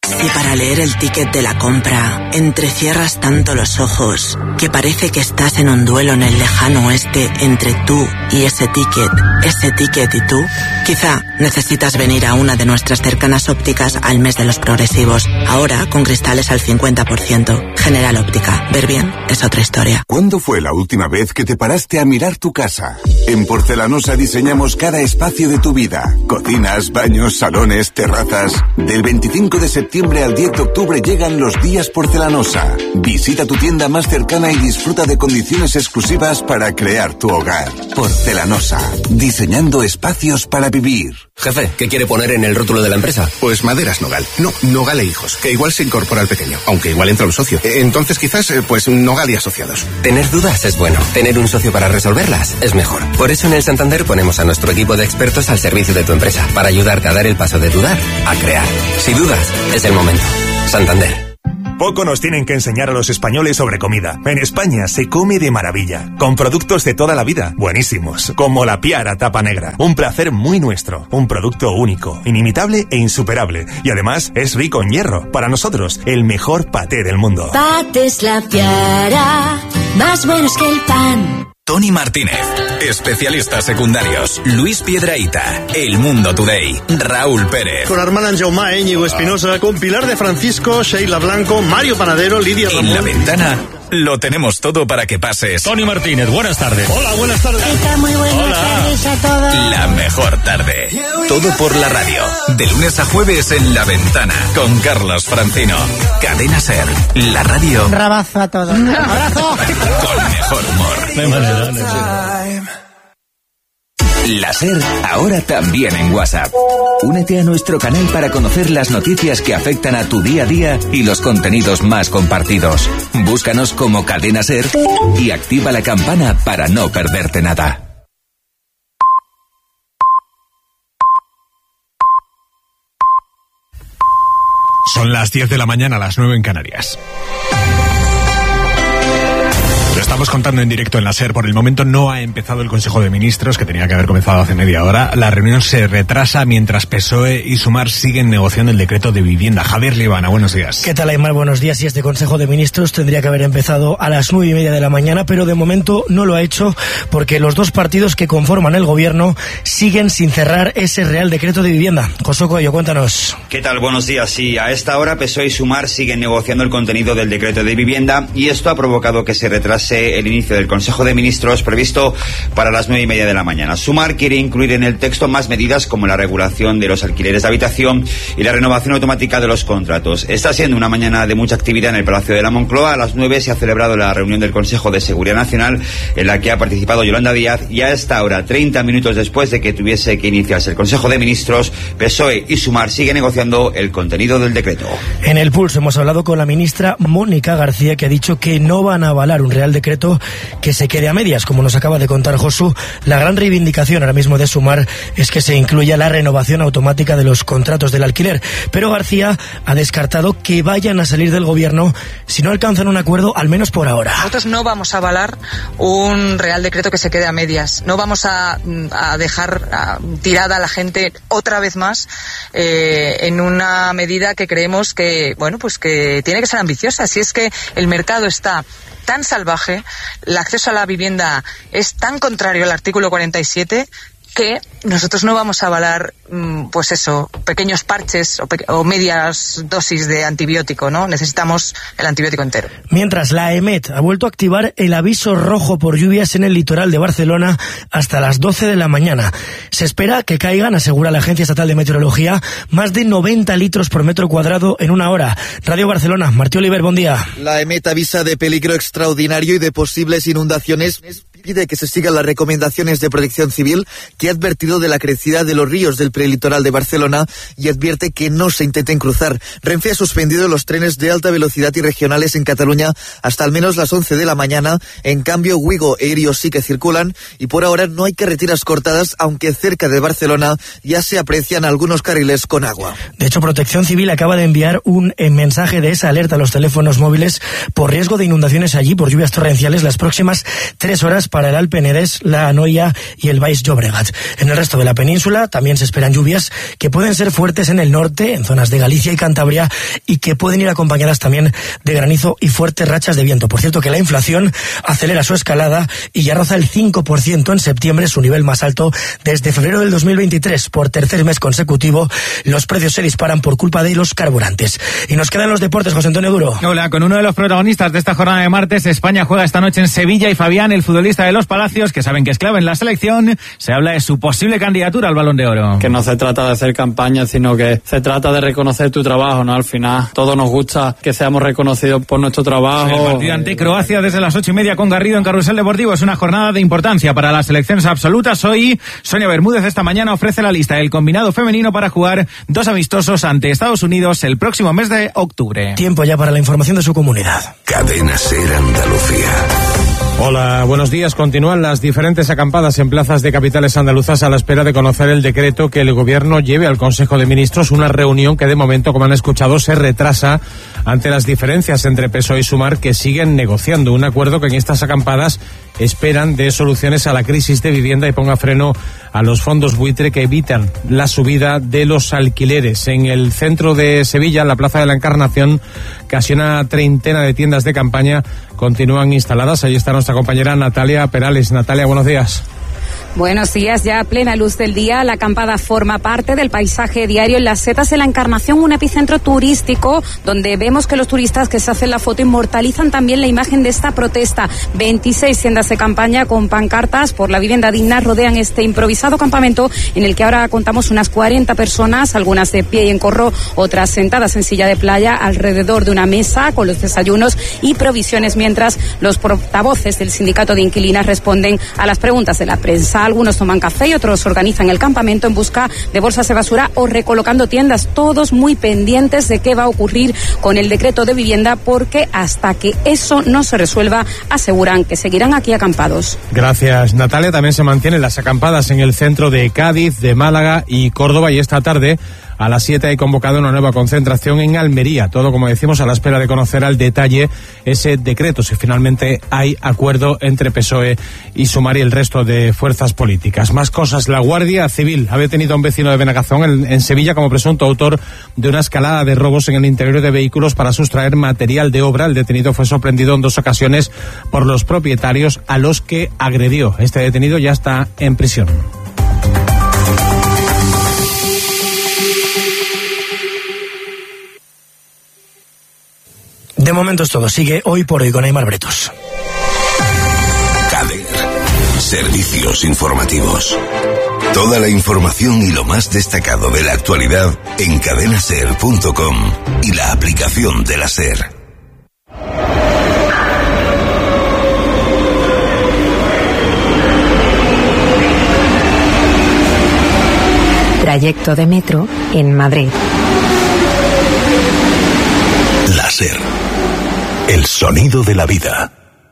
S1: Si para leer el ticket de la compra entrecierras tanto los ojos que parece que estás en un duelo en el lejano oeste entre tú y ese ticket, ese ticket y tú, quizá necesitas venir a una de nuestras cercanas ópticas al mes de los progresivos. Ahora con cristales al cincuenta por ciento. General Óptica. Ver bien es otra historia.
S23: ¿Cuándo fue la última vez que te paraste a mirar tu casa? En Porcelanosa diseñamos cada espacio de tu vida. Cocinas, baños, salones, terrazas. Del veinticinco de septiembre al diez de octubre llegan los días Porcelanosa. Visita tu tienda más cercana y disfruta de condiciones exclusivas para crear tu hogar. Porcelanosa. Diseñando espacios para vivir.
S3: Jefe, ¿qué quiere poner en el rótulo de la empresa?
S13: Pues Maderas Nogal. No, Nogal e Hijos, que igual se incorpora al pequeño, aunque igual entra un socio. Entonces quizás, pues Nogal y Asociados.
S3: Tener dudas es bueno. Tener un socio para resolverlas es mejor. Por eso en el Santander ponemos a nuestro equipo de expertos al servicio de tu empresa, para ayudarte a dar el paso de dudar a crear. Si dudas, es el momento. Santander.
S15: Poco nos tienen que enseñar a los españoles sobre comida. En España se come de maravilla, con productos de toda la vida, buenísimos, como la Piara Tapa Negra. Un placer muy nuestro, un producto único, inimitable e insuperable. Y además es rico en hierro. Para nosotros, el mejor paté del mundo.
S17: Patés La Piara, más buenos que el pan.
S14: Tony Martínez, especialistas secundarios, Luis Piedrahita, El Mundo Today, Raúl Pérez.
S18: Con Armand Anjaumá, Íñigo Espinosa, con Pilar de Francisco, Sheila Blanco, Mario Panadero, Lidia Ramón.
S14: En La Ventana lo tenemos todo para que pases.
S19: Tony Martínez, buenas tardes.
S18: Hola, buenas tardes.
S17: Está muy buenas
S19: Hola.
S17: tardes a todos.
S14: La mejor tarde. Todo por la radio. De lunes a jueves en La Ventana. Con Carlos Francino. Cadena Ser. La radio.
S17: Un rabazo a todos. Un abrazo.
S14: Con mejor humor.
S19: De manera, de
S14: La Ser ahora también en WhatsApp. Únete a nuestro canal para conocer las noticias que afectan a tu día a día y los contenidos más compartidos. Búscanos como Cadena Ser y activa la campana para no perderte nada.
S11: Son las diez de la mañana, las nueve en Canarias. Lo estamos contando en directo en la SER. Por el momento no ha empezado el Consejo de Ministros, que tenía que haber comenzado hace media hora. La reunión se retrasa mientras P S O E y Sumar siguen negociando el decreto de vivienda. Javier Libana, buenos días.
S20: ¿Qué tal, Aymar? Buenos días. Y este Consejo de Ministros tendría que haber empezado a las nueve y media de la mañana, pero de momento no lo ha hecho porque los dos partidos que conforman el gobierno siguen sin cerrar ese Real Decreto de Vivienda. José Coello, cuéntanos.
S21: ¿Qué tal? Buenos días. Sí, a esta hora P S O E y Sumar siguen negociando el contenido del decreto de vivienda y esto ha provocado que se retrase el inicio del Consejo de Ministros previsto para las nueve y media de la mañana. Sumar quiere incluir en el texto más medidas como la regulación de los alquileres de habitación y la renovación automática de los contratos. Está siendo una mañana de mucha actividad en el Palacio de la Moncloa. A las nueve se ha celebrado la reunión del Consejo de Seguridad Nacional en la que ha participado Yolanda Díaz y a esta hora, treinta minutos después de que tuviese que iniciarse el Consejo de Ministros, P S O E y Sumar siguen negociando el contenido del decreto.
S20: En el Pulso hemos hablado con la ministra Mónica García, que ha dicho que no van a avalar un Real Decreto que se quede a medias, como nos acaba de contar Josu. La gran reivindicación ahora mismo de Sumar es que se incluya la renovación automática de los contratos del alquiler, pero García ha descartado que vayan a salir del gobierno si no alcanzan un acuerdo, al menos por ahora.
S22: Nosotros no vamos a avalar un Real Decreto que se quede a medias, no vamos a, a dejar a, tirada a la gente otra vez más eh, en una medida que creemos que, bueno, pues que tiene que ser ambiciosa. Si es que el mercado está tan salvaje, el acceso a la vivienda es tan contrario al artículo cuarenta y siete, que nosotros no vamos a avalar, pues eso, pequeños parches o, pe- o medias dosis de antibiótico, ¿no? Necesitamos el antibiótico entero.
S20: Mientras, la EMET ha vuelto a activar el aviso rojo por lluvias en el litoral de Barcelona hasta las doce de la mañana. Se espera que caigan, asegura la Agencia Estatal de Meteorología, más de noventa litros por metro cuadrado en una hora. Radio Barcelona, Martí Oliver, buen día.
S30: La EMET avisa de peligro extraordinario y de posibles inundaciones. Pide que se sigan las recomendaciones de Protección Civil, que ha advertido de la crecida de los ríos del prelitoral de Barcelona y advierte que no se intenten cruzar. Renfe ha suspendido los trenes de alta velocidad y regionales en Cataluña hasta al menos las once de la mañana. En cambio, Wigo e Irio sí que circulan y por ahora no hay carreteras cortadas, aunque cerca de Barcelona ya se aprecian algunos carriles con agua.
S20: De hecho, Protección Civil acaba de enviar un mensaje de esa alerta a los teléfonos móviles por riesgo de inundaciones allí por lluvias torrenciales las próximas tres horas para el Alpenedés, la Anoia y el Baix Llobregat. En el resto de la península también se esperan lluvias que pueden ser fuertes en el norte, en zonas de Galicia y Cantabria, y que pueden ir acompañadas también de granizo y fuertes rachas de viento. Por cierto, que la inflación acelera su escalada y ya roza el cinco por ciento en septiembre, su nivel más alto desde febrero del dos mil veintitrés. Por tercer mes consecutivo, los precios se disparan por culpa de los carburantes. Y nos quedan los deportes, José Antonio Duro.
S2: Hola, con uno de los protagonistas de esta jornada de martes, España juega esta noche en Sevilla y Fabián, el futbolista de los Palacios, que saben que es clave en la selección, se habla de su posible candidatura al Balón de Oro.
S4: Que no se trata de hacer campaña, sino que se trata de reconocer tu trabajo, ¿no? Al final, todos nos gusta que seamos reconocidos por nuestro trabajo.
S2: El partido ante Croacia desde las ocho y media con Garrido en Carrusel Deportivo es una jornada de importancia para las selecciones absolutas. Hoy, Sonia Bermúdez esta mañana ofrece la lista del combinado femenino para jugar dos amistosos ante Estados Unidos el próximo mes de octubre.
S20: Tiempo ya para la información de su comunidad.
S23: Cadena SER Andalucía.
S19: Hola, buenos días. Continúan las diferentes acampadas en plazas de capitales andaluzas a la espera de conocer el decreto que el gobierno lleve al Consejo de Ministros, una reunión que de momento, como han escuchado, se retrasa ante las diferencias entre P S O E y Sumar, que siguen negociando un acuerdo que en estas acampadas esperan de soluciones a la crisis de vivienda y ponga freno a los fondos buitre que evitan la subida de los alquileres. En el centro de Sevilla, en la Plaza de la Encarnación, casi una treintena de tiendas de campaña continúan instaladas. Ahí está nuestra compañera Natalia Perales. Natalia, buenos días.
S5: Buenos días, ya a plena luz del día, la acampada forma parte del paisaje diario en las Setas de la Encarnación, un epicentro turístico donde vemos que los turistas que se hacen la foto inmortalizan también la imagen de esta protesta. veintiséis tiendas de campaña con pancartas por la vivienda digna rodean este improvisado campamento en el que ahora contamos unas cuarenta personas, algunas de pie y en corro, otras sentadas en silla de playa alrededor de una mesa con los desayunos y provisiones, mientras los portavoces del sindicato de inquilinas responden a las preguntas de la prensa. Algunos toman café y otros organizan el campamento en busca de bolsas de basura o recolocando tiendas, todos muy pendientes de qué va a ocurrir con el decreto de vivienda, porque hasta que eso no se resuelva aseguran que seguirán aquí acampados.
S19: Gracias, Natalia. También se mantienen las acampadas en el centro de Cádiz, de Málaga y Córdoba, y esta tarde a las siete hay convocado una nueva concentración en Almería. Todo, como decimos, a la espera de conocer al detalle ese decreto, si finalmente hay acuerdo entre P S O E y Sumar y el resto de fuerzas políticas. Más cosas. La Guardia Civil ha detenido a un vecino de Benagazón en, en Sevilla como presunto autor de una escalada de robos en el interior de vehículos para sustraer material de obra. El detenido fue sorprendido en dos ocasiones por los propietarios a los que agredió. Este detenido ya está en prisión.
S20: De momento es todo. Sigue Hoy por Hoy con Aymar Bretos.
S23: Cader. Servicios informativos. Toda la información y lo más destacado de la actualidad en cadena ser punto com y la aplicación de la SER.
S6: Trayecto de metro en Madrid.
S23: La SER. El sonido de la vida.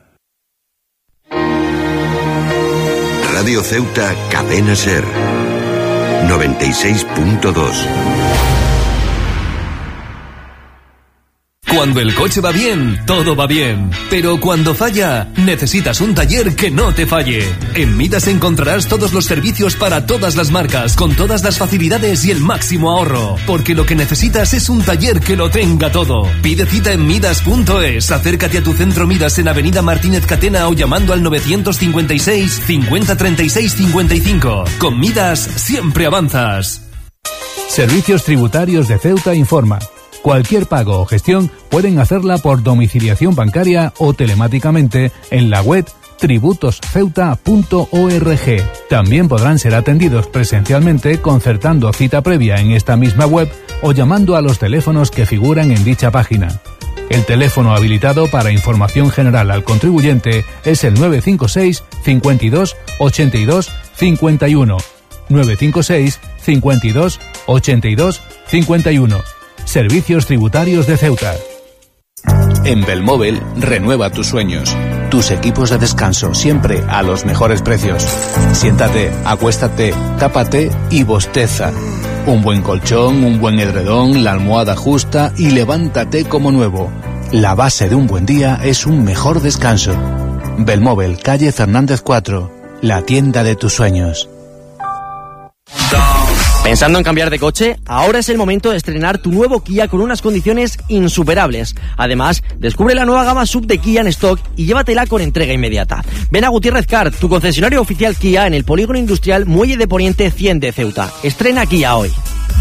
S23: Radio Ceuta, Cadena SER. noventa y seis punto dos.
S7: Cuando el coche va bien, todo va bien. Pero cuando falla, necesitas un taller que no te falle. En Midas encontrarás todos los servicios para todas las marcas, con todas las facilidades y el máximo ahorro. Porque lo que necesitas es un taller que lo tenga todo. Pide cita en midas punto es. Acércate a tu centro Midas en Avenida Martínez Catena o llamando al novecientos cincuenta y seis, cincuenta treinta y seis cincuenta y cinco. Con Midas siempre avanzas.
S8: Servicios Tributarios de Ceuta informa. Cualquier pago o gestión pueden hacerla por domiciliación bancaria o telemáticamente en la web tributos ceuta punto org. También podrán ser atendidos presencialmente concertando cita previa en esta misma web o llamando a los teléfonos que figuran en dicha página. El teléfono habilitado para información general al contribuyente es el nueve cinco seis, cincuenta y dos, ochenta y dos, cincuenta y uno. nueve cinco seis, cincuenta y dos, ochenta y dos, cincuenta y uno. Servicios Tributarios de Ceuta.
S9: En Belmóvil, renueva tus sueños. Tus equipos de descanso, siempre a los mejores precios. Siéntate, acuéstate, tápate y bosteza. Un buen colchón, un buen edredón, la almohada justa y levántate como nuevo. La base de un buen día es un mejor descanso. Belmóvel, calle Fernández cuatro, la tienda de tus sueños.
S6: ¿Pensando en cambiar de coche? Ahora es el momento de estrenar tu nuevo Kia con unas condiciones insuperables. Además, descubre la nueva gama sub de Kia en stock y llévatela con entrega inmediata. Ven a Gutiérrez Car, tu concesionario oficial Kia en el Polígono Industrial Muelle de Poniente cien de Ceuta. Estrena Kia hoy.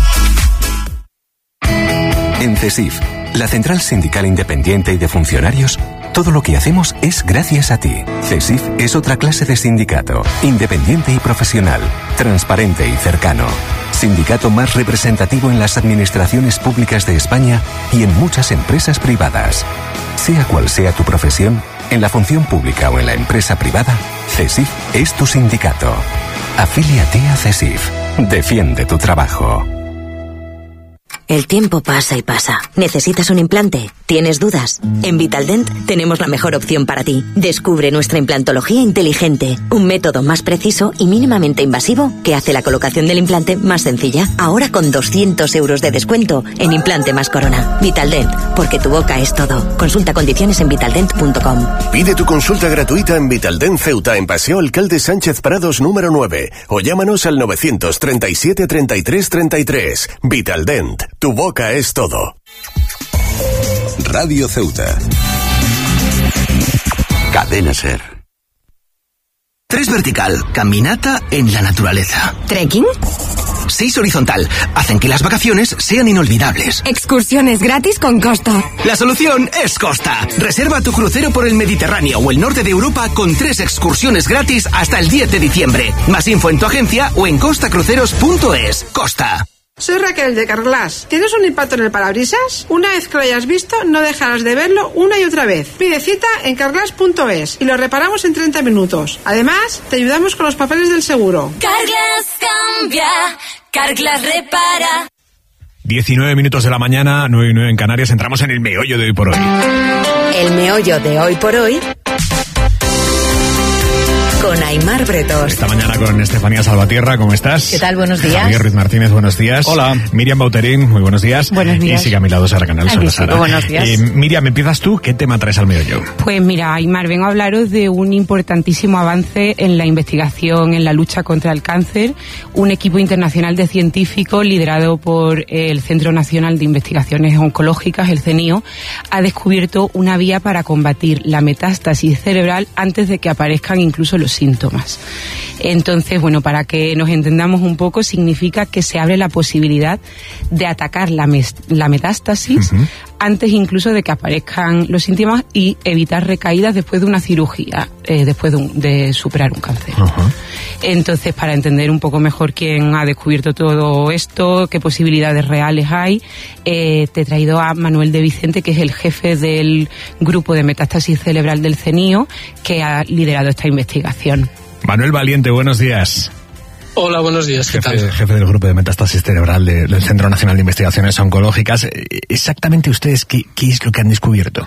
S10: En CESIF, la Central Sindical Independiente y de Funcionarios, todo lo que hacemos es gracias a ti. CESIF es otra clase de sindicato, independiente y profesional, transparente y cercano. Sindicato más representativo en las administraciones públicas de España y en muchas empresas privadas. Sea cual sea tu profesión, en la función pública o en la empresa privada, CESIF es tu sindicato. Afíliate a CESIF. Defiende tu trabajo.
S12: El tiempo pasa y pasa. ¿Necesitas un implante? ¿Tienes dudas? En Vitaldent tenemos la mejor opción para ti. Descubre nuestra implantología inteligente, un método más preciso y mínimamente invasivo que hace la colocación del implante más sencilla. Ahora con doscientos euros de descuento en implante más corona. Vitaldent, porque tu boca es todo. Consulta condiciones en vitaldent punto com.
S16: Pide tu consulta gratuita en Vitaldent Ceuta, en Paseo Alcalde Sánchez Prados número nueve, o llámanos al novecientos treinta y siete treinta y tres treinta y tres. Vitaldent, tu boca es todo.
S23: Radio Ceuta. Cadena Ser.
S24: Tres vertical, caminata en la naturaleza.
S12: ¿Trekking?
S24: Seis horizontal, hacen que las vacaciones sean inolvidables.
S12: Excursiones gratis con Costa.
S24: La solución es Costa. Reserva tu crucero por el Mediterráneo o el norte de Europa con tres excursiones gratis hasta el diez de diciembre. Más info en tu agencia o en costa cruceros punto es. Costa.
S25: Soy Raquel de Carglass. ¿Tienes un impacto en el parabrisas? Una vez que lo hayas visto, no dejarás de verlo una y otra vez. Pide cita en carglass punto es y lo reparamos en treinta minutos. Además, te ayudamos con los papeles del seguro.
S17: Carglass cambia, Carglass repara.
S11: diecinueve minutos de la mañana, nueve y nueve en Canarias. Entramos en el meollo de hoy por hoy.
S12: El meollo de hoy por hoy con Aimar Bretos.
S11: Esta mañana con Estefanía Salvatierra, ¿cómo estás?
S26: ¿Qué tal? Buenos días.
S11: Javier Ruiz Martínez, buenos días.
S19: Hola.
S11: Miriam Bauterín, muy buenos días.
S26: Buenos días.
S11: Y sigue a mi lado Sara Canal.
S26: Aquí
S11: Hola,
S26: sigo,
S11: Sara.
S26: buenos días.
S11: Eh, Miriam, empiezas tú. ¿Qué tema traes al meollo?
S26: Pues mira, Aimar, vengo a hablaros de un importantísimo avance en la investigación en la lucha contra el cáncer. Un equipo internacional de científicos liderado por el Centro Nacional de Investigaciones Oncológicas, el CENIO, ha descubierto una vía para combatir la metástasis cerebral antes de que aparezcan incluso los síntomas. Entonces, bueno, para que nos entendamos un poco, significa que se abre la posibilidad de atacar la, mes- la metástasis uh-huh. antes incluso de que aparezcan los síntomas y evitar recaídas después de una cirugía, eh, después de, un, de superar un cáncer. Uh-huh. Entonces, para entender un poco mejor quién ha descubierto todo esto, qué posibilidades reales hay, eh, te he traído a Manuel de Vicente, que es el jefe del grupo de metástasis cerebral del CENIO, que ha liderado esta investigación.
S11: Manuel Valiente, buenos días.
S27: Hola, buenos días, ¿qué
S11: jefe,
S27: tal?
S11: Jefe del Grupo de Metástasis Cerebral de, del Centro Nacional de Investigaciones Oncológicas. Exactamente ustedes, ¿qué, qué es lo que han descubierto?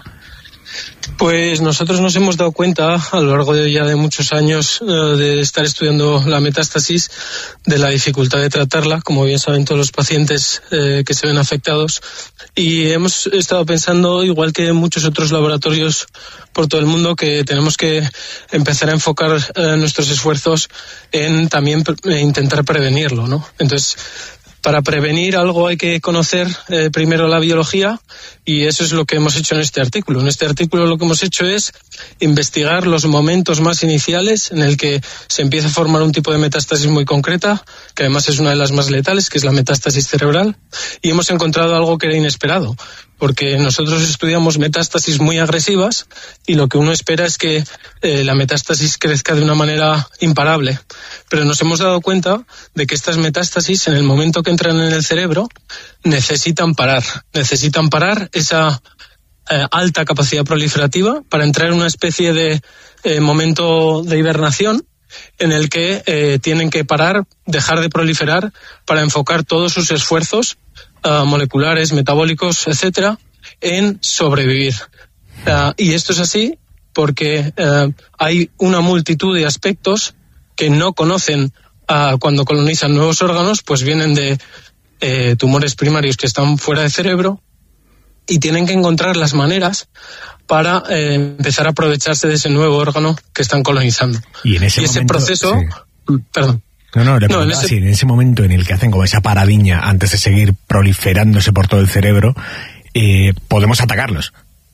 S27: Pues nosotros nos hemos dado cuenta a lo largo de ya de muchos años eh, de estar estudiando la metástasis, de la dificultad de tratarla, como bien saben todos los pacientes eh, que se ven afectados, y hemos estado pensando, igual que muchos otros laboratorios por todo el mundo, que tenemos que empezar a enfocar eh, nuestros esfuerzos en también pre- intentar prevenirlo, ¿no? Entonces, para prevenir algo hay que conocer eh, primero la biología, y eso es lo que hemos hecho en este artículo. En este artículo lo que hemos hecho es investigar los momentos más iniciales en el que se empieza a formar un tipo de metástasis muy concreta, que además es una de las más letales, que es la metástasis cerebral, y hemos encontrado algo que era inesperado, porque nosotros estudiamos metástasis muy agresivas y lo que uno espera es que eh, la metástasis crezca de una manera imparable. Pero nos hemos dado cuenta de que estas metástasis, en el momento que entran en el cerebro, necesitan parar. Necesitan parar esa eh, alta capacidad proliferativa para entrar en una especie de eh, momento de hibernación en el que eh, tienen que parar, dejar de proliferar para enfocar todos sus esfuerzos uh, moleculares, metabólicos, etcétera, en sobrevivir. Uh, y esto es así porque uh, hay una multitud de aspectos que no conocen uh, cuando colonizan nuevos órganos, pues vienen de eh, tumores primarios que están fuera del cerebro, y tienen que encontrar las maneras para eh, empezar a aprovecharse de ese nuevo órgano que están colonizando.
S11: Y en ese,
S27: y ese
S11: momento,
S27: proceso...
S11: Sí.
S27: Perdón.
S11: No, no, le
S27: no, en
S11: ese...
S27: ese...
S11: en ese momento en el que hacen como esa paradiña antes de seguir proliferándose por todo el cerebro, eh, podemos atacarlos.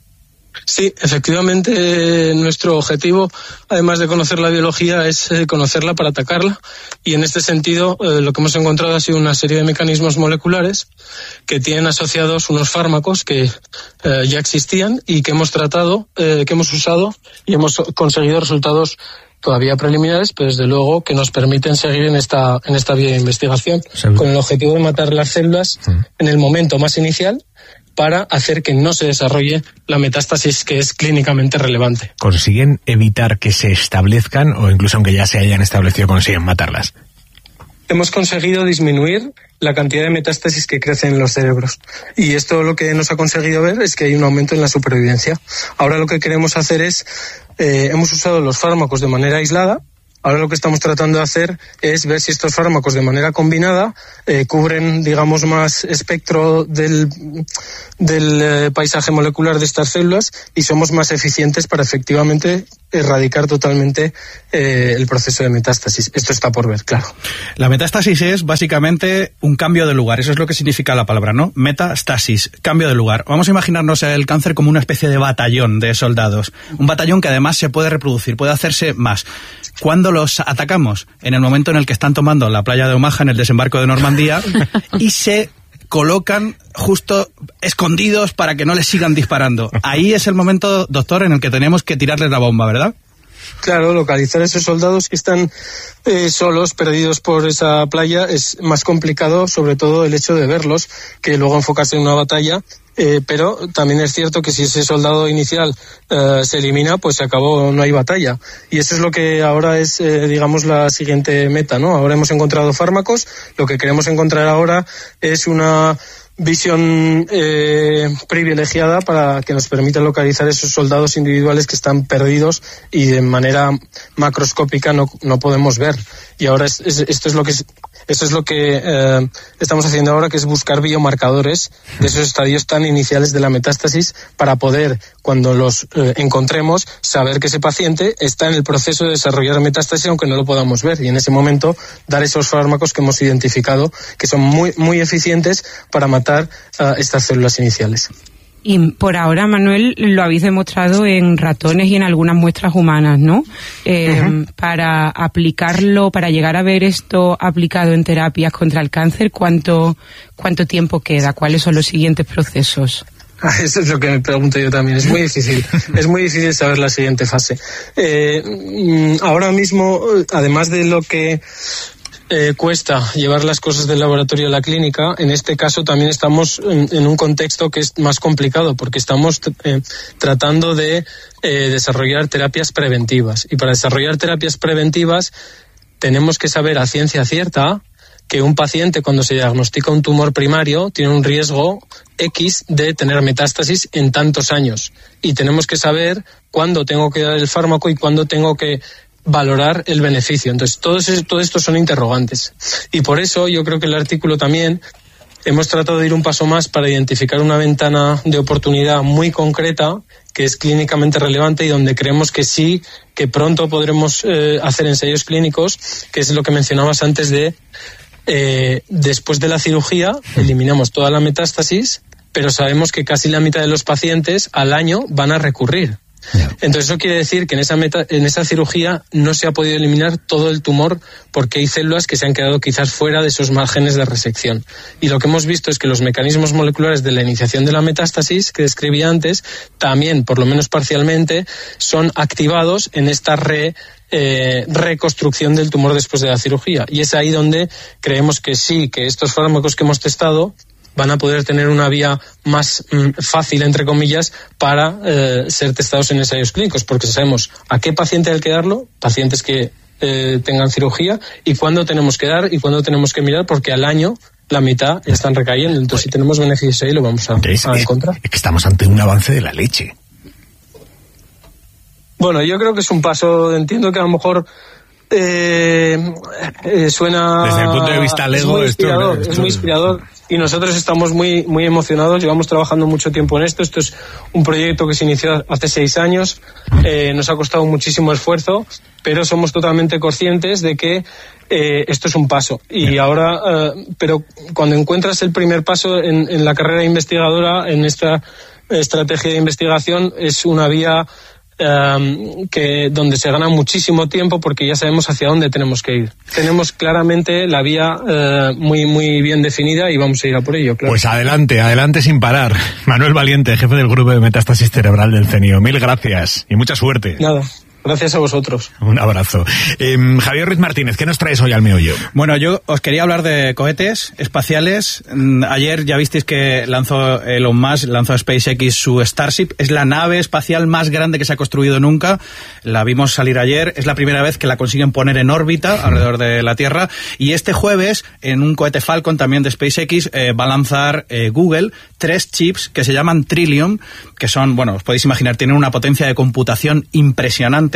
S27: Sí, efectivamente, nuestro objetivo, además de conocer la biología, es eh, conocerla para atacarla. Y en este sentido, eh, lo que hemos encontrado ha sido una serie de mecanismos moleculares que tienen asociados unos fármacos que eh, ya existían y que hemos tratado, eh, que hemos usado y hemos conseguido resultados todavía preliminares, pero desde luego que nos permiten seguir en esta en esta vía de investigación, sí, con el objetivo de matar las células sí. en el momento más inicial, para hacer que no se desarrolle la metástasis que es clínicamente relevante.
S11: ¿Consiguen evitar que se establezcan o incluso aunque ya se hayan establecido consiguen matarlas?
S27: Hemos conseguido disminuir la cantidad de metástasis que crecen en los cerebros. Y esto lo que nos ha conseguido ver es que hay un aumento en la supervivencia. Ahora lo que queremos hacer es, eh, hemos usado los fármacos de manera aislada. Ahora lo que estamos tratando de hacer es ver si estos fármacos de manera combinada eh, cubren, digamos, más espectro del, del eh, paisaje molecular de estas células y somos más eficientes para efectivamente erradicar totalmente eh, el proceso de metástasis. Esto está por ver, claro.
S1: La metástasis es básicamente un cambio de lugar. Eso es lo que significa la palabra, ¿no? Metastasis, cambio de lugar. Vamos a imaginarnos el cáncer como una especie de batallón de soldados. Un batallón que además se puede reproducir, puede hacerse más. ¿Cuándo los atacamos? En el momento en el que están tomando la playa de Omaha en el desembarco de Normandía y se colocan justo escondidos para que no les sigan disparando. Ahí es el momento, doctor, en el que tenemos que tirarles la bomba, ¿verdad?
S27: Claro, localizar a esos soldados que están eh, solos, perdidos por esa playa, es más complicado, sobre todo el hecho de verlos, que luego enfocarse en una batalla. Eh, pero también es cierto que si ese soldado inicial eh, se elimina, pues se acabó, no hay batalla. Y eso es lo que ahora es, eh, digamos, la siguiente meta, ¿no? Ahora hemos encontrado fármacos, lo que queremos encontrar ahora es una visión eh, privilegiada para que nos permita localizar esos soldados individuales que están perdidos y de manera macroscópica no, no podemos ver. Y ahora es, es, esto es lo que es, eso es lo que eh, estamos haciendo ahora, que es buscar biomarcadores de esos estadios tan iniciales de la metástasis para poder, cuando los eh, encontremos, saber que ese paciente está en el proceso de desarrollar metástasis aunque no lo podamos ver, y en ese momento dar esos fármacos que hemos identificado que son muy, muy eficientes para matar Uh, estas células iniciales.
S26: Y por ahora, Manuel, lo habéis demostrado en ratones y en algunas muestras humanas, ¿no? Eh, uh-huh. Para aplicarlo, para llegar a ver esto aplicado en terapias contra el cáncer, ¿cuánto, cuánto tiempo queda? ¿Cuáles son los siguientes procesos?
S27: Eso es lo que me pregunto yo también. Es muy difícil. Es muy difícil saber la siguiente fase. Eh, ahora mismo, además de lo que Eh, cuesta llevar las cosas del laboratorio a la clínica, en este caso también estamos en, en un contexto que es más complicado porque estamos eh, tratando de eh, desarrollar terapias preventivas, y para desarrollar terapias preventivas tenemos que saber a ciencia cierta que un paciente, cuando se diagnostica un tumor primario, tiene un riesgo X de tener metástasis en tantos años, y tenemos que saber cuándo tengo que dar el fármaco y cuándo tengo que valorar el beneficio. Entonces, todo, eso, todo esto son interrogantes. Y por eso yo creo que el artículo también hemos tratado de ir un paso más para identificar una ventana de oportunidad muy concreta que es clínicamente relevante y donde creemos que sí, que pronto podremos eh, hacer ensayos clínicos, que es lo que mencionabas antes de eh, después de la cirugía eliminamos toda la metástasis, pero sabemos que casi la mitad de los pacientes al año van a recurrir. Entonces eso quiere decir que en esa meta, en esa cirugía no se ha podido eliminar todo el tumor porque hay células que se han quedado quizás fuera de esos márgenes de resección. Y lo que hemos visto es que los mecanismos moleculares de la iniciación de la metástasis que describí antes también, por lo menos parcialmente, son activados en esta re Eh, reconstrucción del tumor después de la cirugía. Y es ahí donde creemos que sí, que estos fármacos que hemos testado van a poder tener una vía más mm, fácil, entre comillas, para eh, ser testados en ensayos clínicos, porque sabemos a qué paciente hay que darlo, pacientes que eh, tengan cirugía, y cuándo tenemos que dar y cuándo tenemos que mirar, porque al año la mitad ya están recayendo. Entonces, si tenemos beneficios ahí, lo vamos a,
S11: Entonces,
S27: a
S11: es,
S27: encontrar.
S11: Es que estamos ante un avance de la leche.
S27: Bueno, yo creo que es un paso, entiendo que a lo mejor Eh, eh, suena...
S11: Desde el punto de vista Lego,
S27: es muy inspirador,
S11: esto, esto,
S27: es muy inspirador y nosotros estamos muy, muy emocionados, llevamos trabajando mucho tiempo en esto, esto es un proyecto que se inició hace seis años, eh, nos ha costado muchísimo esfuerzo, pero somos totalmente conscientes de que eh, esto es un paso y ahora, eh, pero cuando encuentras el primer paso en, en la carrera investigadora, en esta estrategia de investigación, es una vía Um, que donde se gana muchísimo tiempo porque ya sabemos hacia dónde tenemos que ir. Tenemos claramente la vía uh, muy muy bien definida y vamos a ir a por ello, claro.
S11: Pues adelante, adelante sin parar. Manuel Valiente, jefe del grupo de metástasis cerebral del CENIO. Mil gracias y mucha suerte.
S27: Nada. Gracias a vosotros.
S11: Un abrazo. Eh, Javier Ruiz Martínez, ¿qué nos traes hoy al meollo?
S1: Bueno, yo os quería hablar de cohetes espaciales. Ayer ya visteis que lanzó Elon Musk, lanzó SpaceX su Starship. Es la nave espacial más grande que se ha construido nunca. La vimos salir ayer. Es la primera vez que la consiguen poner en órbita alrededor de la Tierra. Y este jueves, en un cohete Falcon también de SpaceX, eh, va a lanzar eh, Google tres chips que se llaman Trillium, que son, bueno, os podéis imaginar, tienen una potencia de computación impresionante.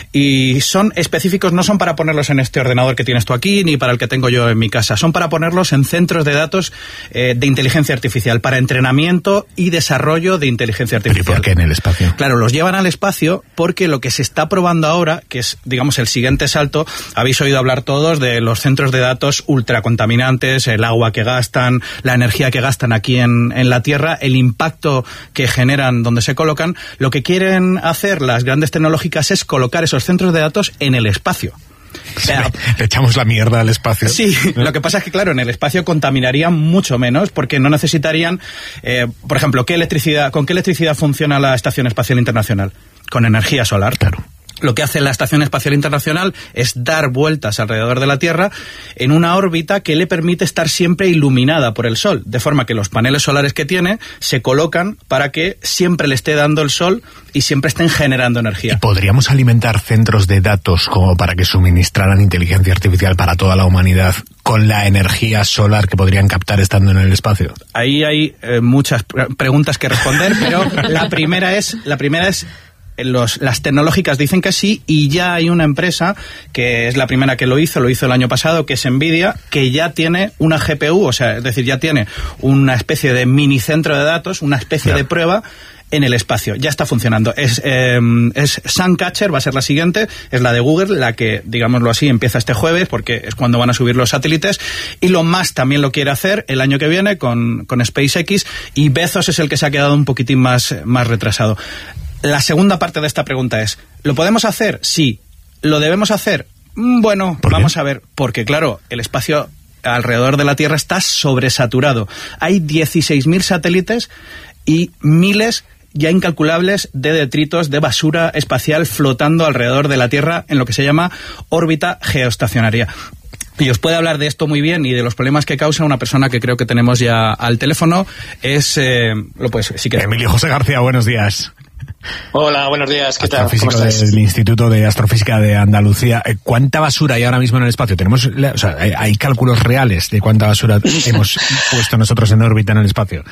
S1: Y son específicos, no son para ponerlos en este ordenador que tienes tú aquí, ni para el que tengo yo en mi casa, son para ponerlos en centros de datos eh, de inteligencia artificial, para entrenamiento y desarrollo de inteligencia artificial.
S11: ¿Y por qué en el espacio?
S1: Claro, los llevan al espacio porque lo que se está probando ahora, que es, digamos, el siguiente salto, habéis oído hablar todos de los centros de datos ultracontaminantes, el agua que gastan, la energía que gastan aquí en, en la Tierra, el impacto que generan donde se colocan. Lo que quieren hacer las grandes tecnológicas es colocar esos centros de datos en el espacio.
S11: Sí, le echamos la mierda al espacio.
S1: Sí, lo que pasa es que, claro, en el espacio contaminarían mucho menos porque no necesitarían, eh, por ejemplo, ¿qué electricidad, ¿con qué electricidad funciona la Estación Espacial Internacional? Con energía solar.
S11: Claro.
S1: Lo que hace la Estación Espacial Internacional es dar vueltas alrededor de la Tierra en una órbita que le permite estar siempre iluminada por el Sol, de forma que los paneles solares que tiene se colocan para que siempre le esté dando el Sol y siempre estén generando energía.
S11: ¿Y podríamos alimentar centros de datos como para que suministraran inteligencia artificial para toda la humanidad con la energía solar que podrían captar estando en el espacio?
S1: Ahí hay eh, muchas pre- preguntas que responder, pero la primera es, la primera es Los, las tecnológicas dicen que sí, y ya hay una empresa que es la primera que lo hizo, lo hizo el año pasado, que es Nvidia, que ya tiene una G P U, o sea, es decir, ya tiene una especie de mini centro de datos, una especie claro. de prueba en el espacio. Ya está funcionando. Es, eh, es Suncatcher, va a ser la siguiente, es la de Google, la que, digámoslo así, empieza este jueves, porque es cuando van a subir los satélites. Elon Musk también lo quiere hacer el año que viene con, con SpaceX, y Bezos es el que se ha quedado un poquitín más, más retrasado. La segunda parte de esta pregunta es, ¿lo podemos hacer? Sí. ¿Lo debemos hacer? Bueno, vamos a ver, porque claro, el espacio alrededor de la Tierra está sobresaturado. Hay dieciséis mil satélites y miles ya incalculables de detritos, de basura espacial flotando alrededor de la Tierra en lo que se llama órbita geoestacionaria. Y os puede hablar de esto muy bien y de los problemas que causa una persona que creo que tenemos ya al teléfono. Es, eh, lo puedes, si quieres.
S11: Emilio José García, buenos días.
S3: Hola, buenos días, ¿qué tal?
S11: Astrofísico del Instituto de Astrofísica de Andalucía. ¿Cuánta basura hay ahora mismo en el espacio? Tenemos, o sea, hay, hay cálculos reales de cuánta basura hemos puesto nosotros en órbita en el espacio.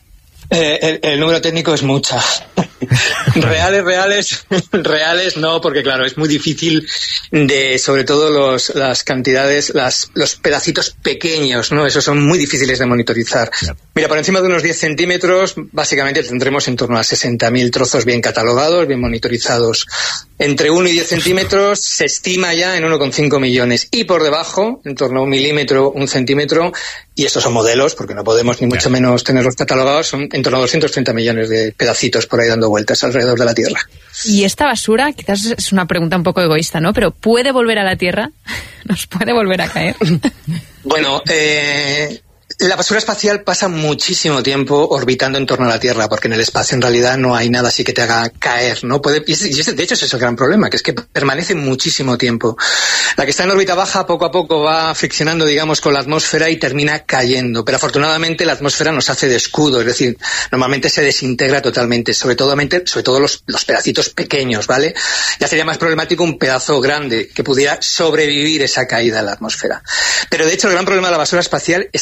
S3: Eh, el, el número técnico es mucha. reales, reales, reales no, porque claro, es muy difícil de, sobre todo los, las cantidades, las, los pedacitos pequeños, ¿no? Esos son muy difíciles de monitorizar. Claro. Mira, por encima de unos diez centímetros, básicamente tendremos en torno a sesenta mil trozos bien catalogados, bien monitorizados. Entre uno y diez centímetros se estima ya en uno coma cinco millones. Y por debajo, en torno a un milímetro, un centímetro, y estos son modelos, porque no podemos ni mucho menos tenerlos catalogados, son en torno a doscientos treinta millones de pedacitos por ahí dando vueltas alrededor de la Tierra.
S13: Y esta basura, quizás es una pregunta un poco egoísta, ¿no? Pero ¿puede volver a la Tierra? ¿Nos puede volver a caer?
S3: Bueno, eh... la basura espacial pasa muchísimo tiempo orbitando en torno a la Tierra, porque en el espacio en realidad no hay nada así que te haga caer, ¿no? Puede, y ese, y ese, de hecho ese es el gran problema, que es que permanece muchísimo tiempo. La que está en órbita baja poco a poco va friccionando, digamos, con la atmósfera y termina cayendo, pero afortunadamente la atmósfera nos hace de escudo, es decir, normalmente se desintegra totalmente, sobre todo, sobre todo los, los pedacitos pequeños, ¿vale? Ya sería más problemático un pedazo grande que pudiera sobrevivir esa caída en la atmósfera. Pero de hecho el gran problema de la basura espacial es que se queda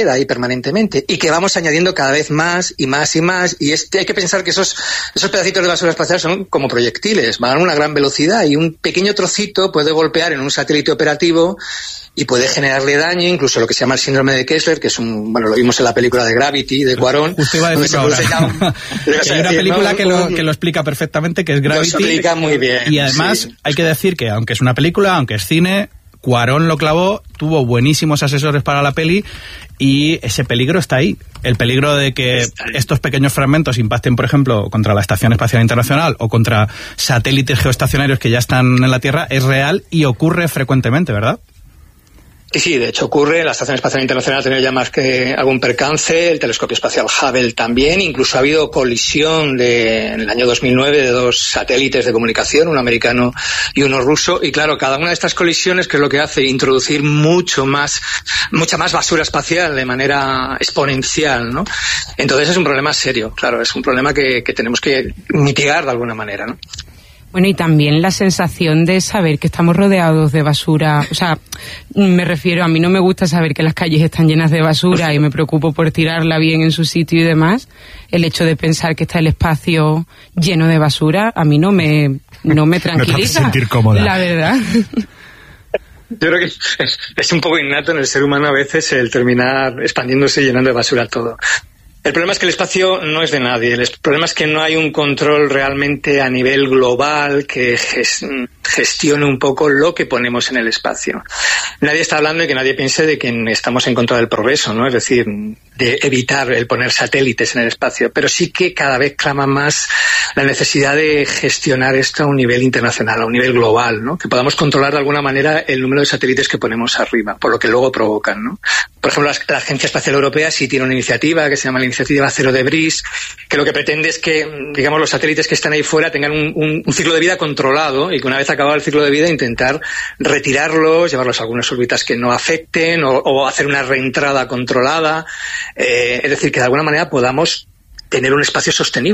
S3: queda ahí permanentemente y que vamos añadiendo cada vez más y más y más, y este, hay que pensar que esos, esos pedacitos de basura espacial son como proyectiles, van a una gran velocidad y un pequeño trocito puede golpear en un satélite operativo y puede generarle daño, incluso lo que se llama el síndrome de Kessler, que es un, bueno, lo vimos en la película de Gravity, de Cuarón.
S1: Justo iba a decir ahora. Llama, hay una película que lo, que lo explica perfectamente, que es Gravity.
S3: Lo explica muy bien.
S1: Y además, sí, hay que decir que, aunque es una película, aunque es cine, Cuarón lo clavó, tuvo buenísimos asesores para la peli y ese peligro está ahí. El peligro de que estos pequeños fragmentos impacten, por ejemplo, contra la Estación Espacial Internacional o contra satélites geoestacionarios que ya están en la Tierra es real y ocurre frecuentemente, ¿verdad?
S3: Sí, sí, de hecho ocurre. La Estación Espacial Internacional ha tenido ya más que algún percance, el telescopio espacial Hubble también, incluso ha habido colisión de, en el año dos mil nueve de dos satélites de comunicación, uno americano y uno ruso, y claro, cada una de estas colisiones, que es lo que hace introducir mucho más, mucha más basura espacial de manera exponencial, ¿no? Entonces es un problema serio, claro, es un problema que, que tenemos que mitigar de alguna manera, ¿no?
S26: Bueno, y también la sensación de saber que estamos rodeados de basura. O sea, me refiero, a mí no me gusta saber que las calles están llenas de basura y me preocupo por tirarla bien en su sitio y demás. El hecho de pensar que está el espacio lleno de basura, a mí no me, no me tranquiliza.
S11: No te hace sentir cómoda.
S26: La verdad.
S3: Yo creo que es, es un poco innato en el ser humano a veces el terminar expandiéndose y llenando de basura todo. El problema es que el espacio no es de nadie. El problema es que no hay un control realmente a nivel global que gestione un poco lo que ponemos en el espacio. Nadie está hablando de que nadie piense de que estamos en contra del progreso, ¿no? Es decir, de evitar el poner satélites en el espacio. Pero sí que cada vez clama más la necesidad de gestionar esto a un nivel internacional, a un nivel global, ¿no? Que podamos controlar de alguna manera el número de satélites que ponemos arriba, por lo que luego provocan, ¿no? Por ejemplo, la, la Agencia Espacial Europea sí tiene una iniciativa que se llama la Iniciativa Cero Debris, que lo que pretende es que, digamos, los satélites que están ahí fuera tengan un, un, un ciclo de vida controlado y que una vez acabado el ciclo de vida intentar retirarlos, llevarlos a algunas órbitas que no afecten o, o hacer una reentrada controlada. Eh, es decir, que de alguna manera podamos tener un espacio sostenible.